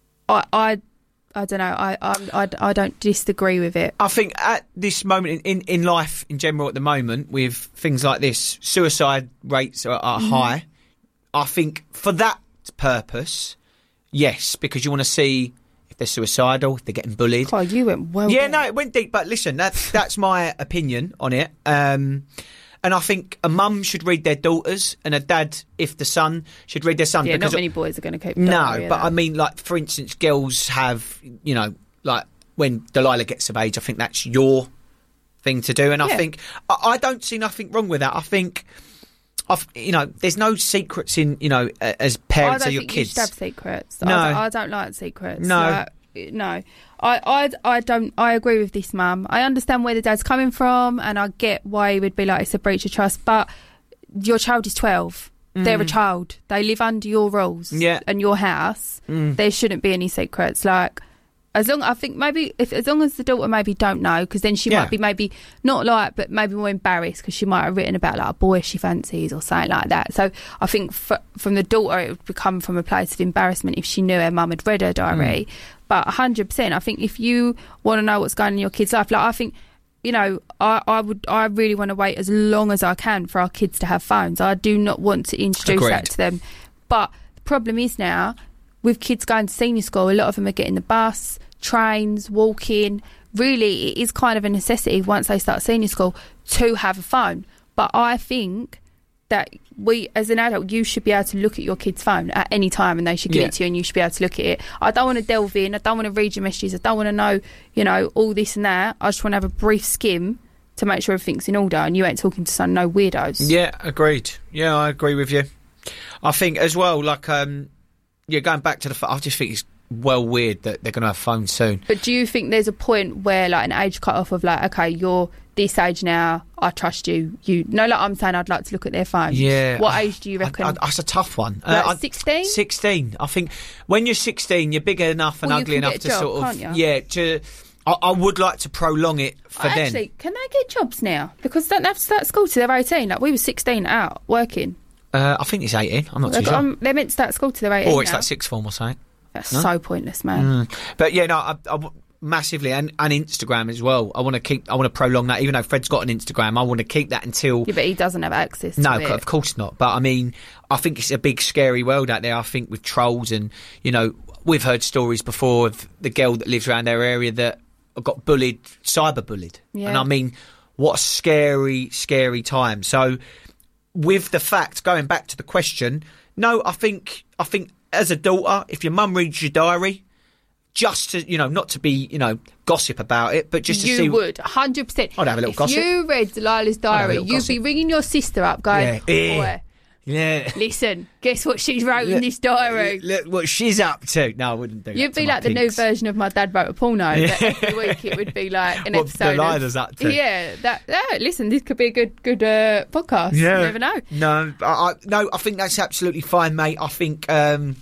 I I, I don't know, I, I I I don't disagree with it. I think at this moment in, in, in life in general at the moment, with things like this, suicide rates are, are mm. high. I think for that purpose, yes, because you want to see if they're suicidal, if they're getting bullied. Oh, you went well. Yeah, deep. no, it went deep. But listen, that's that's my opinion on it. Um, and I think a mum should read their daughters, and a dad, if the son, should read their son. Yeah, because not many boys are going to keep. No, but I mean, like for instance, girls have, you know, like when Delilah gets of age, I think that's your thing to do, and yeah. I think I, I don't see nothing wrong with that. I think. I've, you know, there's no secrets in, you know, as parents of your kids. I don't think kids. you should have secrets. No. I don't, I don't like secrets. No. Like, no. I, I, I don't, I agree with this mum. I understand where the dad's coming from, and I get why he would be like, it's a breach of trust, but your child is twelve. Mm. They're a child. They live under your rules yeah. and your house. Mm. There shouldn't be any secrets. Like, As long, I think maybe if as long as the daughter maybe don't know, because then she Yeah. might be maybe not like, but maybe more embarrassed because she might have written about like a boy she fancies or something like that. So I think f- from the daughter it would become from a place of embarrassment if she knew her mum had read her diary. Mm. But one hundred percent, I think if you want to know what's going on in your kid's life, like I think, you know, I, I would, I really want to wait as long as I can for our kids to have phones. I do not want to introduce Agreed. that to them. But the problem is now, with kids going to senior school, a lot of them are getting the bus, trains, walking. Really, it is kind of a necessity once they start senior school to have a phone. But I think that we, as an adult, you should be able to look at your kid's phone at any time and they should give Yeah. it to you and you should be able to look at it. I don't want to delve in. I don't want to read your messages. I don't want to know, you know, all this and that. I just want to have a brief skim to make sure everything's in order and you ain't talking to some no weirdos. Yeah, agreed. Yeah, I agree with you. I think as well, like, um, yeah, going back to the phone, I just think it's well weird that they're going to have phones soon. But do you think there's a point where, like, an age cut off of, like, okay, you're this age now, I trust you. You no, like I'm saying, I'd like to look at their phones. Yeah. What age do you reckon? I, I, that's a tough one. Like I- sixteen? sixteen. I think when you're sixteen, you're big enough and Well, you ugly can enough get to a job, sort of, can't you? yeah. To, I, I would like to prolong it for Oh, then. actually, can they get jobs now? Because they don't have to start school till they're eighteen. Like, we were sixteen out working. Uh, I think it's eighteen. I'm not too They've got- sure. um, they're meant to start school till they're eighteen. Or it's now. like sixth form or something. That's No? so pointless, man. Mm. But yeah, no, I, I w- massively, and, and Instagram as well. I want to keep, I want to prolong that. Even though Fred's got an Instagram, I want to keep that until. Yeah, but he doesn't have access to No, it. of course not. But I mean, I think it's a big, scary world out there. I think with trolls, and you know, we've heard stories before of the girl that lives around their area that got bullied, cyber bullied, Yeah. and I mean, what a scary, scary time. So, with the fact, going back to the question, no, I think, I think. As a daughter, if your mum reads your diary, just to, you know, not to be, you know, gossip about it, but just to you see. would, one hundred percent. I'd have a little if gossip. If you read Delilah's diary, little you'd gossip. be ringing your sister up going, Yeah. boy, Yeah. listen, guess what she's wrote in this diary? Look what she's up to. No, I wouldn't do that. You'd to be my like the new pinks. version of My Dad Wrote a Porno. Yeah. That every week it would be like an What episode. Delilah's of, up to. Yeah, that. Yeah, listen, this could be a good, good uh, podcast. Yeah. You never know. No, I, I, no, I think that's absolutely fine, mate. I think. Um,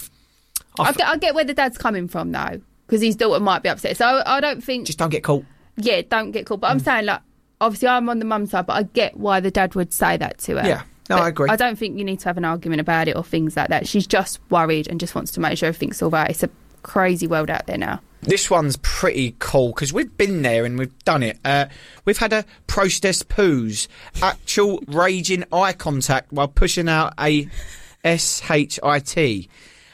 I I, f- get, I get where the dad's coming from though, because his daughter might be upset. So I, I don't think. just don't get caught. Yeah, don't get caught. But I'm saying, like, obviously I'm on the mum side, but I get why the dad would say that to her. Yeah. No, But I agree. I don't think you need to have an argument about it or things like that. She's just worried and just wants to make sure everything's all right. It's a crazy world out there now. This one's pretty cool because we've been there and we've done it. Uh, we've had a protest poos, actual raging eye contact while pushing out a S H I T.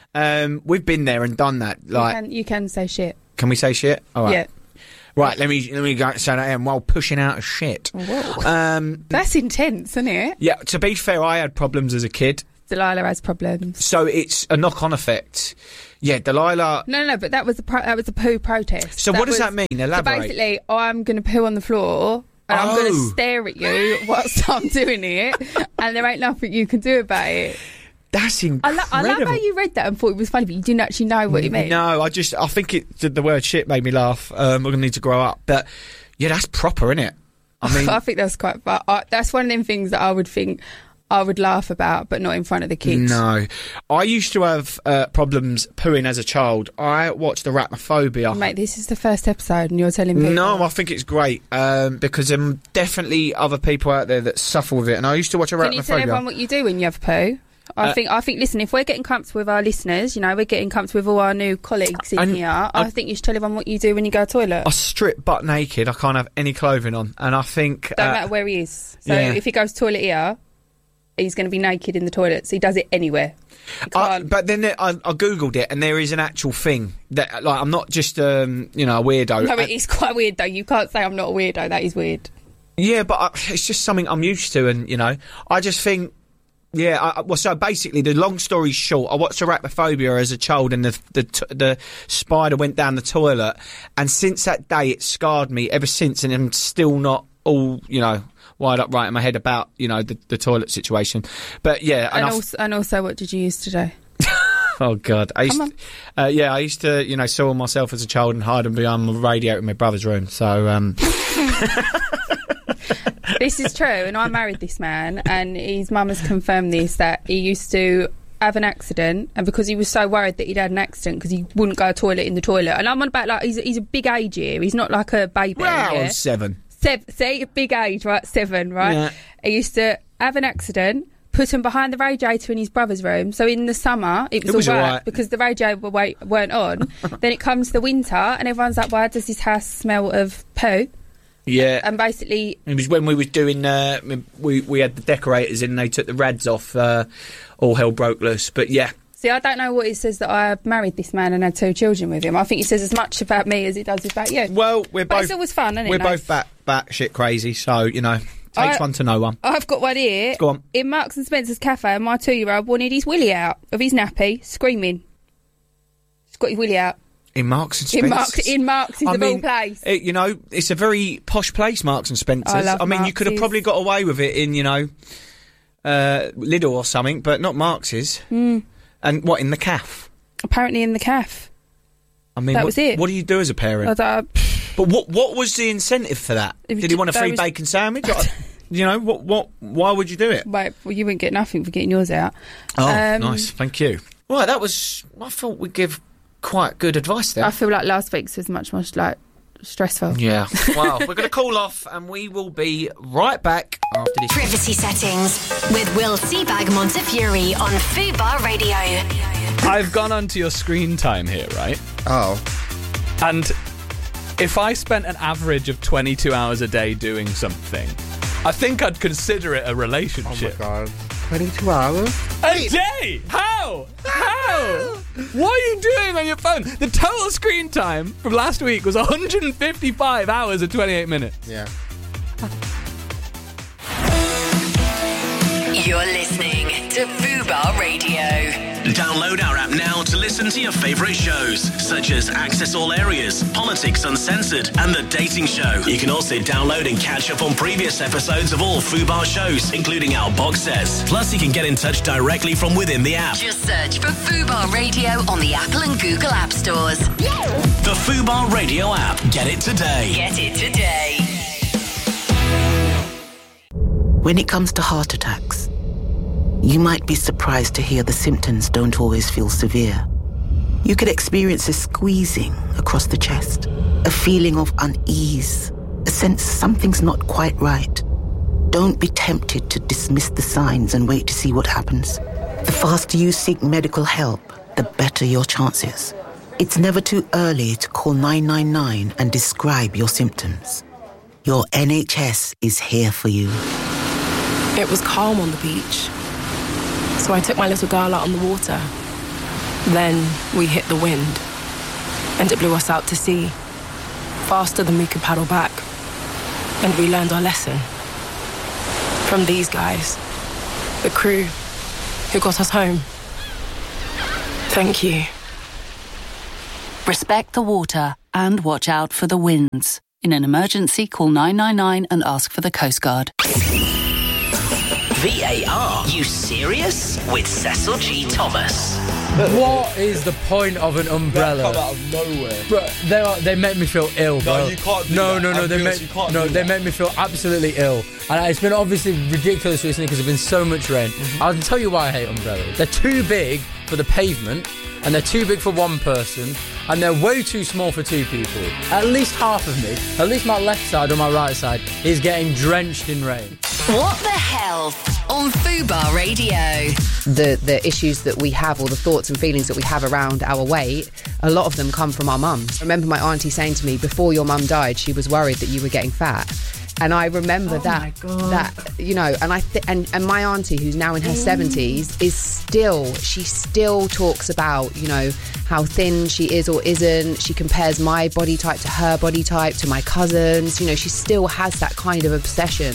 Um, we've been there and done that. Like, you can, you can say shit. Can we say shit? All right. Yeah. Right, let me let me go say that again while pushing out a shit. Whoa. Um, That's intense, isn't it? yeah, to be fair, I had problems as a kid. Delilah has problems. So it's a knock-on effect. Yeah, Delilah... No, no, no, but that was a pro- that was a poo protest. So that what does was, that mean? Elaborate. So basically, I'm going to poo on the floor and I'm going Oh. to stare at you whilst I'm doing it, and there ain't nothing you can do about it. That's I, incredible. lo- I love how you read that and thought it was funny, but you didn't actually know what it meant. No, I just... I think it, the, the word shit made me laugh. Um, we're going to need to grow up. But, yeah, that's proper, isn't it? I mean... I think that's quite... But I, that's one of them things that I would think... I would laugh about, but not in front of the kids. No. I used to have uh, problems pooing as a child. I watched Arachnophobia. Mate, this is the first episode and you're telling me... No, I think it's great um, because there are definitely other people out there that suffer with it. And I used to watch Arachnophobia. Can you tell everyone what you do when you have poo? I Uh, think, I think. Listen, if we're getting comfortable with our listeners, you know, we're getting comfortable with all our new colleagues in And here. I, I- think you should tell everyone what you do when you go to the toilet. I strip butt naked. I can't have any clothing on. And I think... Don't uh, matter where he is. So yeah. if he goes to the toilet here, he's going to be naked in the toilet. So he does it anywhere. I, but then there, I, I googled it, and there is an actual thing that, like, I'm not just, um, you know, a weirdo. No, I- it is quite weird though. You can't say I'm not a weirdo. That is weird. Yeah, but I, it's just something I'm used to, and you know, I just think, yeah. I, well, so basically, the long story short, I watched Arachnophobia as a child, and the the t- the spider went down the toilet, and since that day, it scarred me ever since, and I'm still not all, you know, wired up right in my head about, you know, the, the toilet situation. But yeah, And, I f- also, and also, what did you use today? Oh God! I used Come to, uh, yeah, I used to, you know, saw myself as a child and hide behind my radiator in my brother's room. So, um, This is true, and I married this man, and his mum has confirmed this, that he used to have an accident, and because he was so worried that he'd had an accident because he wouldn't go to toilet in the toilet. And I'm on about, like, he's, he's a big age here. He's not like a baby. wow, yeah? I'm seven. Seven, see, a big age, right? Seven, right? Yeah. He used to have an accident, put him behind the radiator in his brother's room. So in the summer, it was, It was all right, all right. because the radiator wa- weren't on. Then it comes the winter, and everyone's like, why does this house smell of poo? Yeah, And basically, it was when we was doing. Uh, we we had the decorators in. They took the rads off. Uh, all hell broke loose. But yeah, see, I don't know what it says that I married this man and had two children with him. I think it says as much about me as it does about you. well, we're But both. it's always fun, isn't it? We're Nath? both bat bat shit crazy. So you know, takes I- one to know one. I've got one here. Go on. In Marks and Spencer's cafe, my two-year-old wanted his willy out of his nappy, screaming. He's got his willy out. In Marks and Spencer's. In Marks, in Marks is I the mean, all place. It, you know, it's a very posh place, Marks and Spencer's. I love mean, you could have Marks's. probably got away with it in, you know, uh, Lidl or something, but not Marks's. Mm. And what, in the calf? Apparently in the calf. I mean, That what, was it. what do you do as a I parent? don't- But what what was the incentive for that? It was Did he ju- want a that free was- bacon sandwich? Or- you know, what what? Why would you do it? Wait, well, you wouldn't get nothing for getting yours out. Oh, Um, nice, thank you. Right, that was. I thought we'd give quite good advice there. I feel like last week's was much more, like, stressful. Yeah. Well, we're going to call off, and we will be right back after this. Privacy settings with Will Seabag Montefiore on Fubar Radio. I've gone onto your screen time here, right? Oh. And if I spent an average of twenty-two hours a day doing something, I think I'd consider it a relationship. Oh my god. twenty-two hours? A day? How? How? What are you doing on your phone? The total screen time from last week was one hundred fifty-five hours and twenty-eight minutes. Yeah. You're listening to Fubar Radio. Download our app now to listen to your favourite shows, such as Access All Areas, Politics Uncensored, and The Dating Show. You can also download and catch up on previous episodes of all Fubar shows, including our box sets. Plus, you can get in touch directly from within the app. Just search for Fubar Radio on the Apple and Google App Stores. The Fubar Radio app. Get it today. Get it today. When it comes to heart attacks, you might be surprised to hear the symptoms don't always feel severe. You could experience a squeezing across the chest, a feeling of unease, a sense something's not quite right. Don't be tempted to dismiss the signs and wait to see what happens. The faster you seek medical help, the better your chances. It's never too early to call nine nine nine and describe your symptoms. Your N H S is here for you. It was calm on the beach, so I took my little girl out on the water. Then we hit the wind, and it blew us out to sea, faster than we could paddle back. And we learned our lesson from these guys, the crew who got us home. Thank you. Respect the water and watch out for the winds. In an emergency, call nine nine nine and ask for the Coast Guard. V A R, you serious? With Cecil G. Thomas. What is the point of an umbrella? That come out of nowhere. Bro, they are, they make me feel ill, bro. No, you can't do no, that. No, no, they Ambulance, make you can't no, do they that. make me feel absolutely ill. And it's been obviously ridiculous recently because there's been so much rain. Mm-hmm. I can tell you why I hate umbrellas. They're too big for the pavement, and they're too big for one person, and they're way too small for two people. At least half of me, at least my left side or my right side, is getting drenched in rain. What the Health on Fubar Radio. The the issues that we have, or the thoughts and feelings that we have around our weight, a lot of them come from our mums. I remember my auntie saying to me, before your mum died, she was worried that you were getting fat. And I remember Oh that, my God. that you know, and I th- and and my auntie, who's now in her seventies, is still she still talks about, you know, how thin she is or isn't. She compares my body type to her body type, to my cousins. You know, she still has that kind of obsession.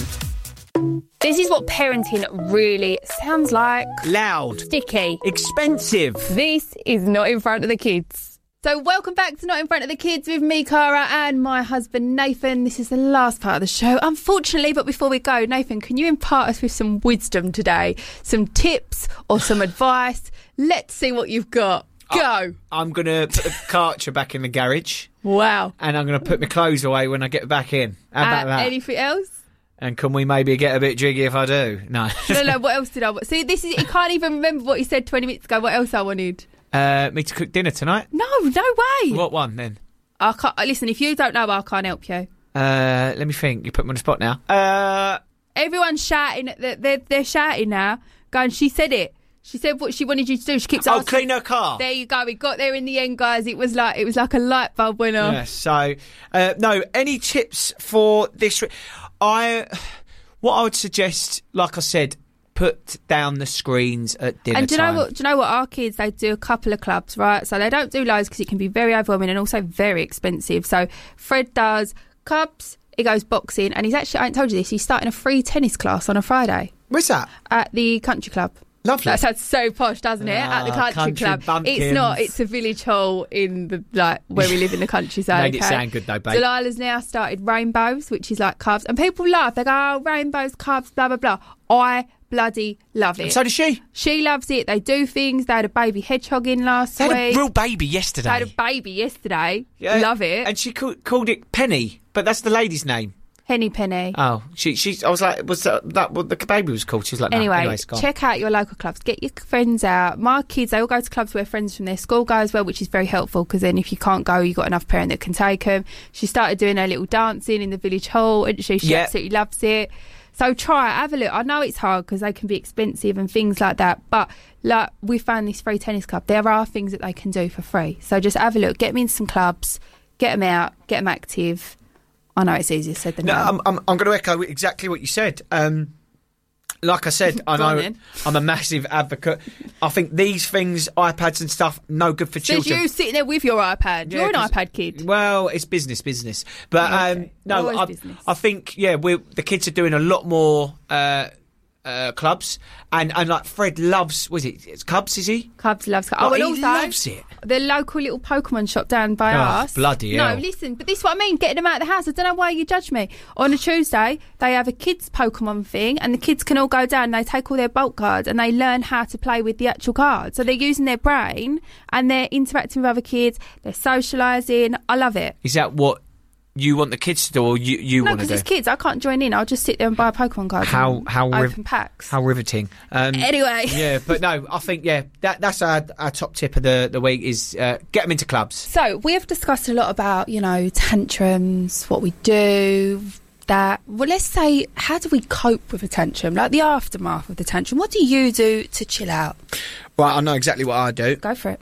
This is what parenting really sounds like. Loud. Sticky. Expensive. This is not in front of the kids. So welcome back to Not in Front of the Kids with me, Cara, and my husband, Nathan. This is the last part of the show, unfortunately, but before we go, Nathan, can you impart us with some wisdom today? Some tips or some advice? Let's see what you've got. Go. I, I'm going to put the Karcher back in the garage. Wow. And I'm going to put my clothes away when I get back in. How about Uh, that? Anything else? And can we maybe get a bit jiggy if I do? No. No, no, what else did I want? See, this is, he can't even remember what he said twenty minutes ago. What else I wanted? Uh, me to cook dinner tonight? No, no way. What one then? I can't, listen, if you don't know, I can't help you. Uh, let me think. You put me on the spot now. Uh, Everyone's shouting. They're, they're, they're shouting now. Going, she said it. She said what she wanted you to do. She keeps oh, asking. clean her car. There you go. We got there in the end, guys. It was like it was like a light bulb went off. Yeah, so, uh, no, any tips for this? Re- I, what I would suggest, like I said, put down the screens at dinner And do you know time. what? Do you know what? Our kids, they do a couple of clubs, right? So they don't do loads because it can be very overwhelming and also very expensive. So Fred does clubs. He goes boxing, and he's actually, I ain't told you this, he's starting a free tennis class on a Friday. Where's that? At the country club. Lovely. That sounds so posh, doesn't it? Ah, At the country, country club. bumpkins. It's not. It's a village hall in the like where we live in the countryside. Made it okay? sound good though, babe. Delilah's now started rainbows, which is like carbs, and people laugh. They go, "Oh, rainbows, carbs, blah blah blah." I bloody love it. And so does she. She loves it. They do things. They had a baby hedgehog in last They had week. a real baby yesterday. They had a baby yesterday. Yeah, Love it. And she called, called it Penny, but that's the lady's name. Henny Penny. Oh, she, she. I was like, was that, that what the baby was called? She was like, no, Anyway, anyway, it's gone. check out your local clubs. Get your friends out. My kids, they all go to clubs where friends from their school go as well, which is very helpful because then if you can't go, you've got enough parent that can take them. She started doing her little dancing in the village hall, and she, she Yep. absolutely loves it. So try it, have a look. I know it's hard because they can be expensive and things like that, but like we found this free tennis club. There are things that they can do for free. So just have a look. Get them in some clubs. Get them out. Get them active. I know it's easier said than No, done. I'm, I'm, I'm going to echo exactly what you said. Um, like I said, I Go on know then. I'm a massive advocate. I think these things, iPads and stuff, no good for Says children. you sitting there with your iPad. Yeah, You're an 'cause- iPad kid. Well, it's business, business. But Okay. um, no, Always I, business. I think yeah, we the kids are doing a lot more uh, uh, clubs, and and like Fred loves. Was it it's Cubs? Is he? Cubs loves Oh, Oh, and he also, loves it. the local little Pokemon shop down by Oh, us. bloody No, hell. listen, but this is what I mean, getting them out of the house. I don't know why you judge me. On a Tuesday, they have a kids Pokemon thing, and the kids can all go down, and they take all their bulk cards, and they learn how to play with the actual cards. So they're using their brain, and they're interacting with other kids, they're socialising. I love it. Is that what you want the kids to do, or you you No, want to because do? it's kids. I can't join in. I'll just sit there and buy a Pokemon card. How and how open riv- packs. how riveting. Um, Anyway. yeah, but no, I think yeah, that that's our, our top tip of the the week is uh, get them into clubs. So we have discussed a lot about, you know, tantrums, what we do, that. Well, let's say, how do we cope with a tantrum? Like the aftermath of the tantrum. What do you do to chill out? Right, I know exactly what I do. Go for it.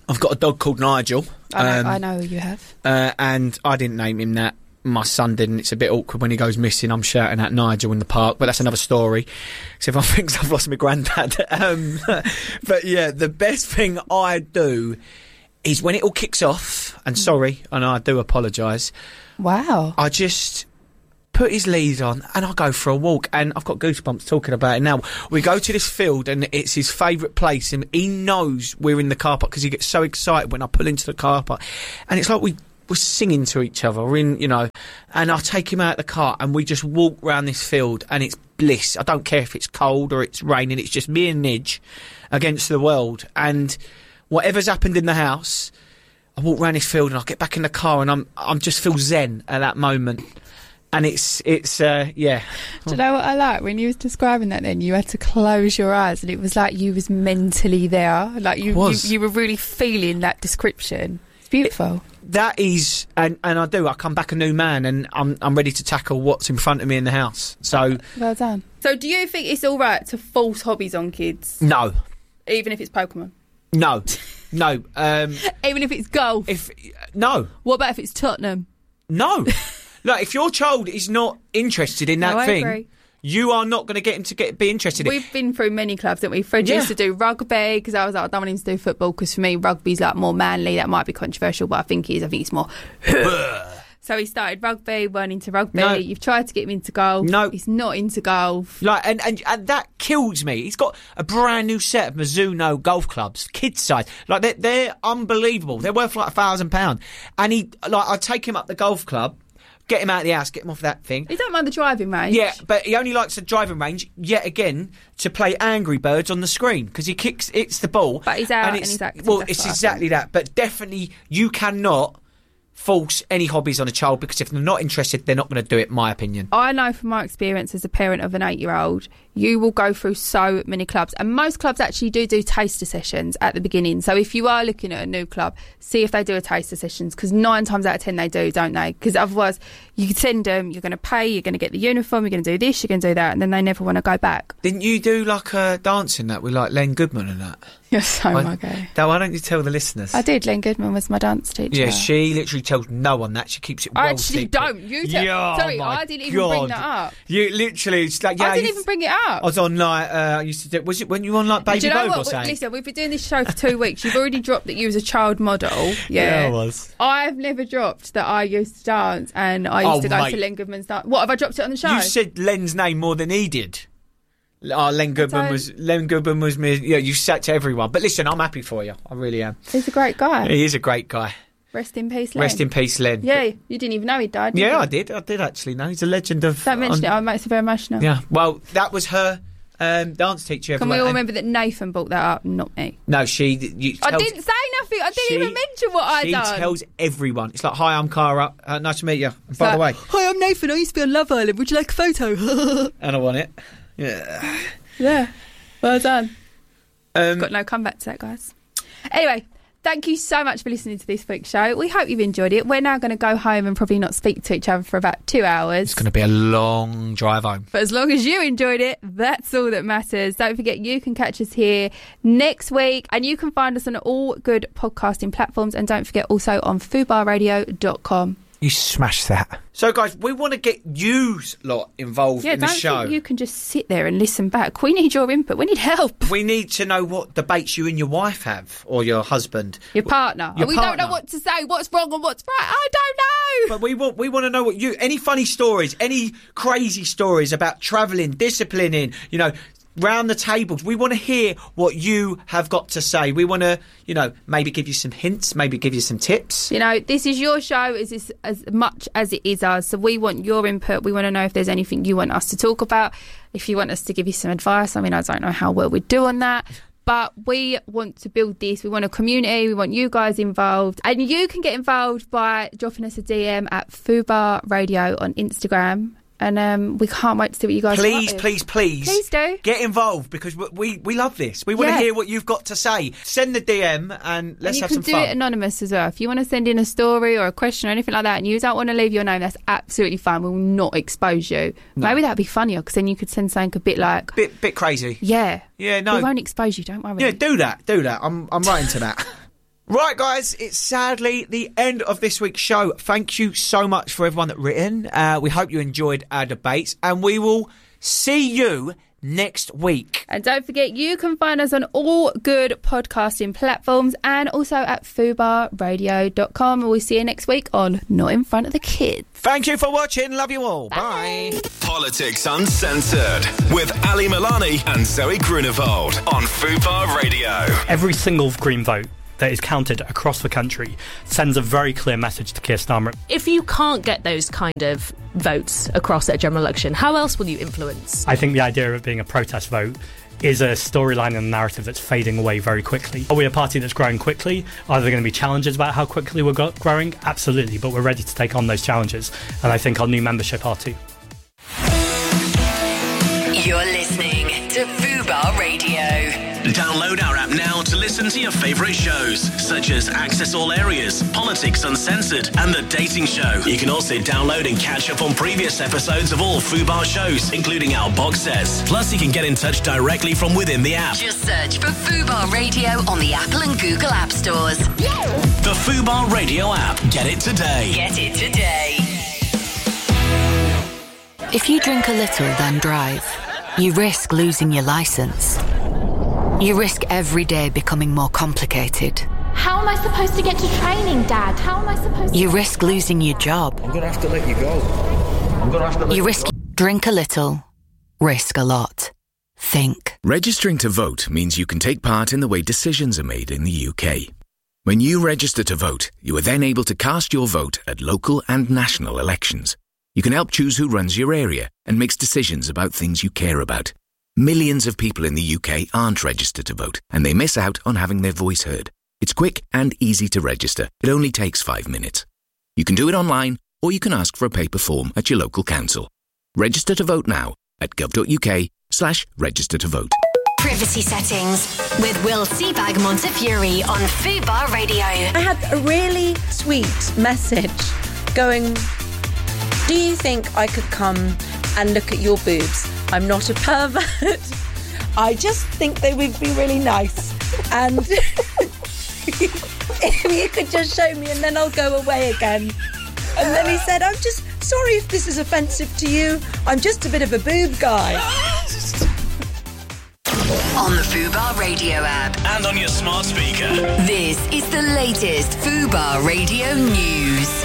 I've got a dog called Nigel. I know, um, I know you have. Uh, and I didn't name him that. My son didn't. It's a bit awkward when he goes missing. I'm shouting at Nigel in the park, but that's another story. So everyone thinks I've lost my granddad. um, but yeah, the best thing I do is when it all kicks off, and sorry, and I do apologise. Wow. I just put his lead on and I go for a walk, and I've got goosebumps talking about it now. We go to this field and it's his favourite place, and he knows we're in the car park because he gets so excited when I pull into the car park, and it's like we we're singing to each other. We're in, you know, and I take him out of the car and we just walk round this field, and it's bliss. I don't care if it's cold or it's raining. It's just me and Nidge against the world, and whatever's happened in the house, I walk round this field and I get back in the car and I'm I'm just feel zen at that moment. And it's, it's uh, yeah. Do you know what I like? When you was describing that then, you had to close your eyes and it was like you was mentally there. Like you, you, you were really feeling that description. It's beautiful. It, that is, and, and I do, I come back a new man, and I'm I'm ready to tackle what's in front of me in the house. So well done. So do you think it's all right to force hobbies on kids? No. Even if it's Pokemon? No. No. Um, Even if it's golf? If No. What about if it's Tottenham? No. Look, if your child is not interested in that no, I thing, agree. you are not going to get him to get be interested in it. We've been through many clubs, haven't we? Fred Yeah. used to do rugby because I was like, I don't want him to do football because for me, rugby's like more manly. That might be controversial, but I think it is. I think it's more. So he started rugby, weren't into rugby. No. You've tried to get him into golf. No. He's not into golf. Like, and, and and that kills me. He's got a brand new set of Mizuno golf clubs, kids size. Like they're, they're unbelievable. They're worth like a thousand pound. And he, like, I take him up the golf club, get him out of the house, get him off that thing. He don't mind the driving range. Yeah, but he only likes the driving range, yet again, to play Angry Birds on the screen, because he kicks, hits the ball. But he's out and and it's, he's active, Well, that's it's what I exactly that. But definitely, you cannot force any hobbies on a child, because if they're not interested, they're not going to do it, my opinion. I know from my experience as a parent of an eight-year-old, you will go through so many clubs. And most clubs actually do do taster sessions at the beginning. So if you are looking at a new club, see if they do a taster sessions, because nine times out of ten they do, don't they? Because otherwise, you could send them, you're going to pay, you're going to get the uniform, you're going to do this, you're going to do that, and then they never want to go back. Didn't you do like a dancing that with like Len Goodman and that? You're so why, my guy. Why don't you tell the listeners? I did. Len Goodman was my dance teacher. Yeah, she literally tells no one that. She keeps it well I actually secret. don't. You tell. Yeah, Sorry, my I didn't even bring God. that up. You literally, it's like, yeah, I didn't you- even bring it up. I was on like, uh, I used to do, was it when you were on like Baby Do you know Vogue what? or something? Listen, we've been doing this show for two weeks. You've already dropped that you was a child model. Yeah, Yeah, I was. I've never dropped that I used to dance and I used Oh, to go mate. to Len Goodman's dance. What, have I dropped it on the show? You said Len's name more than he did. Oh, Len Goodman don't- was Len Goodman was me. Yeah, you sat to everyone. But listen, I'm happy for you. I really am. He's a great guy. He is a great guy. Rest in peace, Len. Rest in peace, Len. Yeah, you didn't even know he died, did Yeah, you? I did. I did actually know. He's a legend of. Don't mention on- it, it makes me very emotional. Yeah. Well, that was her um, dance teacher. Can we everyone. all And- remember that Nathan brought that up, not me? No, she. You I tells- didn't say nothing. I didn't she- even mention what I She done. tells everyone. It's like, hi, I'm Cara. Uh, nice to meet you. And by like, the way, hi, I'm Nathan. I used to be on Love Island. Would you like a photo? and I want it. Yeah. Yeah. Well done. Um, Got no comeback to that, guys. Anyway, thank you so much for listening to this week's show. We hope you've enjoyed it. We're now going to go home and probably not speak to each other for about two hours. It's going to be a long drive home. But as long as you enjoyed it, that's all that matters. Don't forget, you can catch us here next week, and you can find us on all good podcasting platforms. And don't forget, also on fubar radio dot com. You smash that. So, guys, we want to get you lot involved Yeah, in the don't show. think you can just sit there and listen back. We need your input. We need help. We need to know what debates you and your wife have, or your husband, Your partner. Your we don't partner. know what to say. What's wrong and what's right? I don't know. But we want we want to know what you any funny stories, any crazy stories about travelling, disciplining, you know, round the tables. We want to hear what you have got to say. We want to, you know, maybe give you some hints, maybe give you some tips. You know, this is your show as, as, as much as it is ours. So we want your input. We want to know if there's anything you want us to talk about. If you want us to give you some advice. I mean, I don't know how well we'd do on that. But we want to build this. We want a community. We want you guys involved. And you can get involved by dropping us a D M at Fubar Radio on Instagram. And um, we can't wait to see what you guys Please, come up with. please, please. Please do. Get involved, because we we, we love this. We want Yeah. to hear what you've got to say. Send the D M and let's and you have can some do fun. it anonymous as well. If you want to send in a story or a question or anything like that and you don't want to leave your name, that's absolutely fine. We will not expose you. No. Maybe that'd be funnier, because then you could send something a bit like... Bit bit crazy. Yeah. Yeah, no. We won't expose you, don't worry. Yeah, do that. Do that. I'm I'm right into that. Right, guys, it's sadly the end of this week's show. Thank you so much for everyone that written. Uh, we hope you enjoyed our debates, and we will see you next week. And don't forget, you can find us on all good podcasting platforms and also at fubar radio dot com. And we'll see you next week on Not in Front of the Kids. Thank you for watching. Love you all. Bye. Bye. Politics Uncensored with Ali Milani and Zoe Grunewald on Fubar Radio. Every single Green vote that is counted across the country sends a very clear message to Keir Starmer. If you can't get those kind of votes across at a general election, how else will you influence? I think the idea of it being a protest vote is a storyline and a narrative that's fading away very quickly. Are we a party that's growing quickly? Are there going to be challenges about how quickly we're go- growing? Absolutely, but we're ready to take on those challenges, and I think our new membership are too. You're listening to Fubar Radio. Download our app now to listen to your favourite shows, such as Access All Areas, Politics Uncensored, and The Dating Show. You can also download and catch up on previous episodes of all Fubar shows, including our box sets. Plus, you can get in touch directly from within the app. Just search for Fubar Radio on the Apple and Google App Stores. The Fubar Radio app. Get it today. Get it today. If you drink a little, then drive, you risk losing your licence. You risk every day becoming more complicated. How am I supposed to get to training, Dad? How am I supposed to... You risk losing your job. I'm going to have to let you go. I'm going to have to let you risk... Drink a little, risk a lot. Think. Registering to vote means you can take part in the way decisions are made in the U K. When you register to vote, you are then able to cast your vote at local and national elections. You can help choose who runs your area and makes decisions about things you care about. Millions of people in the U K aren't registered to vote, and they miss out on having their voice heard. It's quick and easy to register. It only takes five minutes. You can do it online, or you can ask for a paper form at your local council. Register to vote now at gov.uk slash register to vote. Privacy settings with Will Seabag Montefiore on Fubar Radio. I had a really sweet message going, do you think I could come and look at your boobs? I'm not a pervert. I just think they would be really nice. And if you could just show me and then I'll go away again. And then he said, I'm just sorry if this is offensive to you. I'm just a bit of a boob guy. On the Fubar Radio app. And on your smart speaker. This is the latest Fubar Radio news.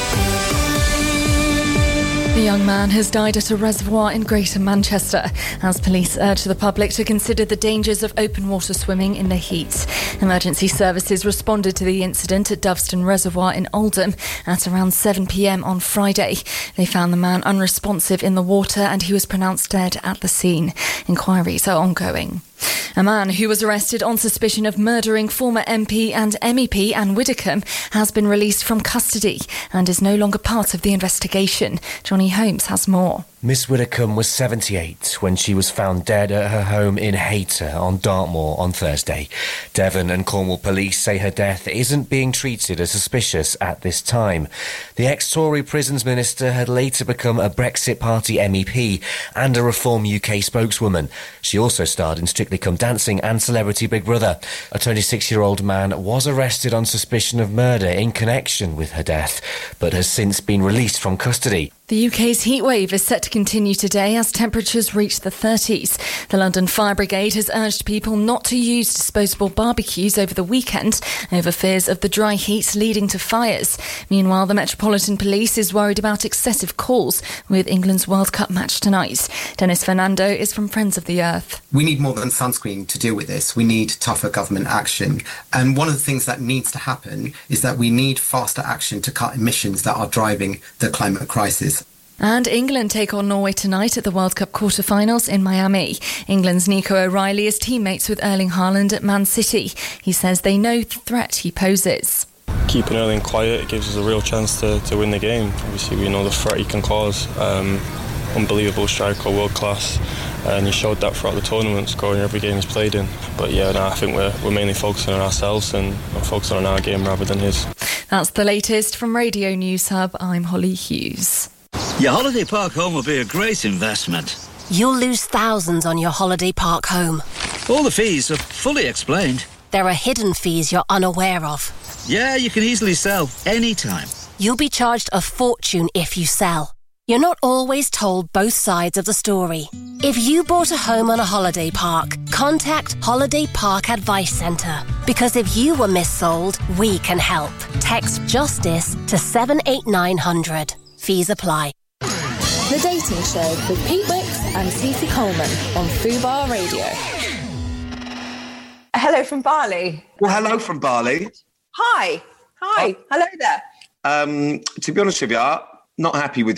A young man has died at a reservoir in Greater Manchester as police urge the public to consider the dangers of open water swimming in the heat. Emergency services responded to the incident at Doveston Reservoir in Oldham at around seven p.m. on Friday. They found the man unresponsive in the water and he was pronounced dead at the scene. Inquiries are ongoing. A man who was arrested on suspicion of murdering former M P and M E P Anne Widdecombe has been released from custody and is no longer part of the investigation. Johnny Holmes has more. Miss Widdecombe was seventy-eight when she was found dead at her home in Hayter on Dartmoor on Thursday. Devon and Cornwall police say her death isn't being treated as suspicious at this time. The ex-Tory Prisons Minister had later become a Brexit Party M E P and a Reform U K spokeswoman. She also starred in Strictly Come Dancing and Celebrity Big Brother. A twenty-six-year-old man was arrested on suspicion of murder in connection with her death, but has since been released from custody. The U K's heatwave is set to continue today as temperatures reach the thirties. The London Fire Brigade has urged people not to use disposable barbecues over the weekend over fears of the dry heat leading to fires. Meanwhile, the Metropolitan Police is worried about excessive calls with England's World Cup match tonight. Dennis Fernando is from Friends of the Earth. We need more than sunscreen to deal with this. We need tougher government action. And one of the things that needs to happen is that we need faster action to cut emissions that are driving the climate crisis. And England take on Norway tonight at the World Cup quarter-finals in Miami. England's Nico O'Reilly is teammates with Erling Haaland at Man City. He says they know the threat he poses. Keeping Erling quiet gives us a real chance to, to win the game. Obviously, we know the threat he can cause. Um, unbelievable striker, world class. And he showed that throughout the tournament, scoring every game he's played in. But yeah, no, I think we're, we're mainly focusing on ourselves and focusing on our game rather than his. That's the latest from Radio News Hub. I'm Holly Hughes. Your holiday park home will be a great investment. You'll lose thousands on your holiday park home. All the fees are fully explained. there are hidden fees you're unaware of. Yeah, you can easily sell anytime. You'll be charged a fortune if you sell. You're not always told both sides of the story. If you bought a home on a holiday park, contact Holiday Park Advice Centre. Because if you were missold, we can help. Text JUSTICE to seven eight nine hundred. Fees apply. The Dating Show with Pete Wicks and Cece Coleman on Fubar Radio. Hello from Bali. Well, hello from Bali. Hi. Hi. Oh. Hello there. Um, to be honest with you, not happy with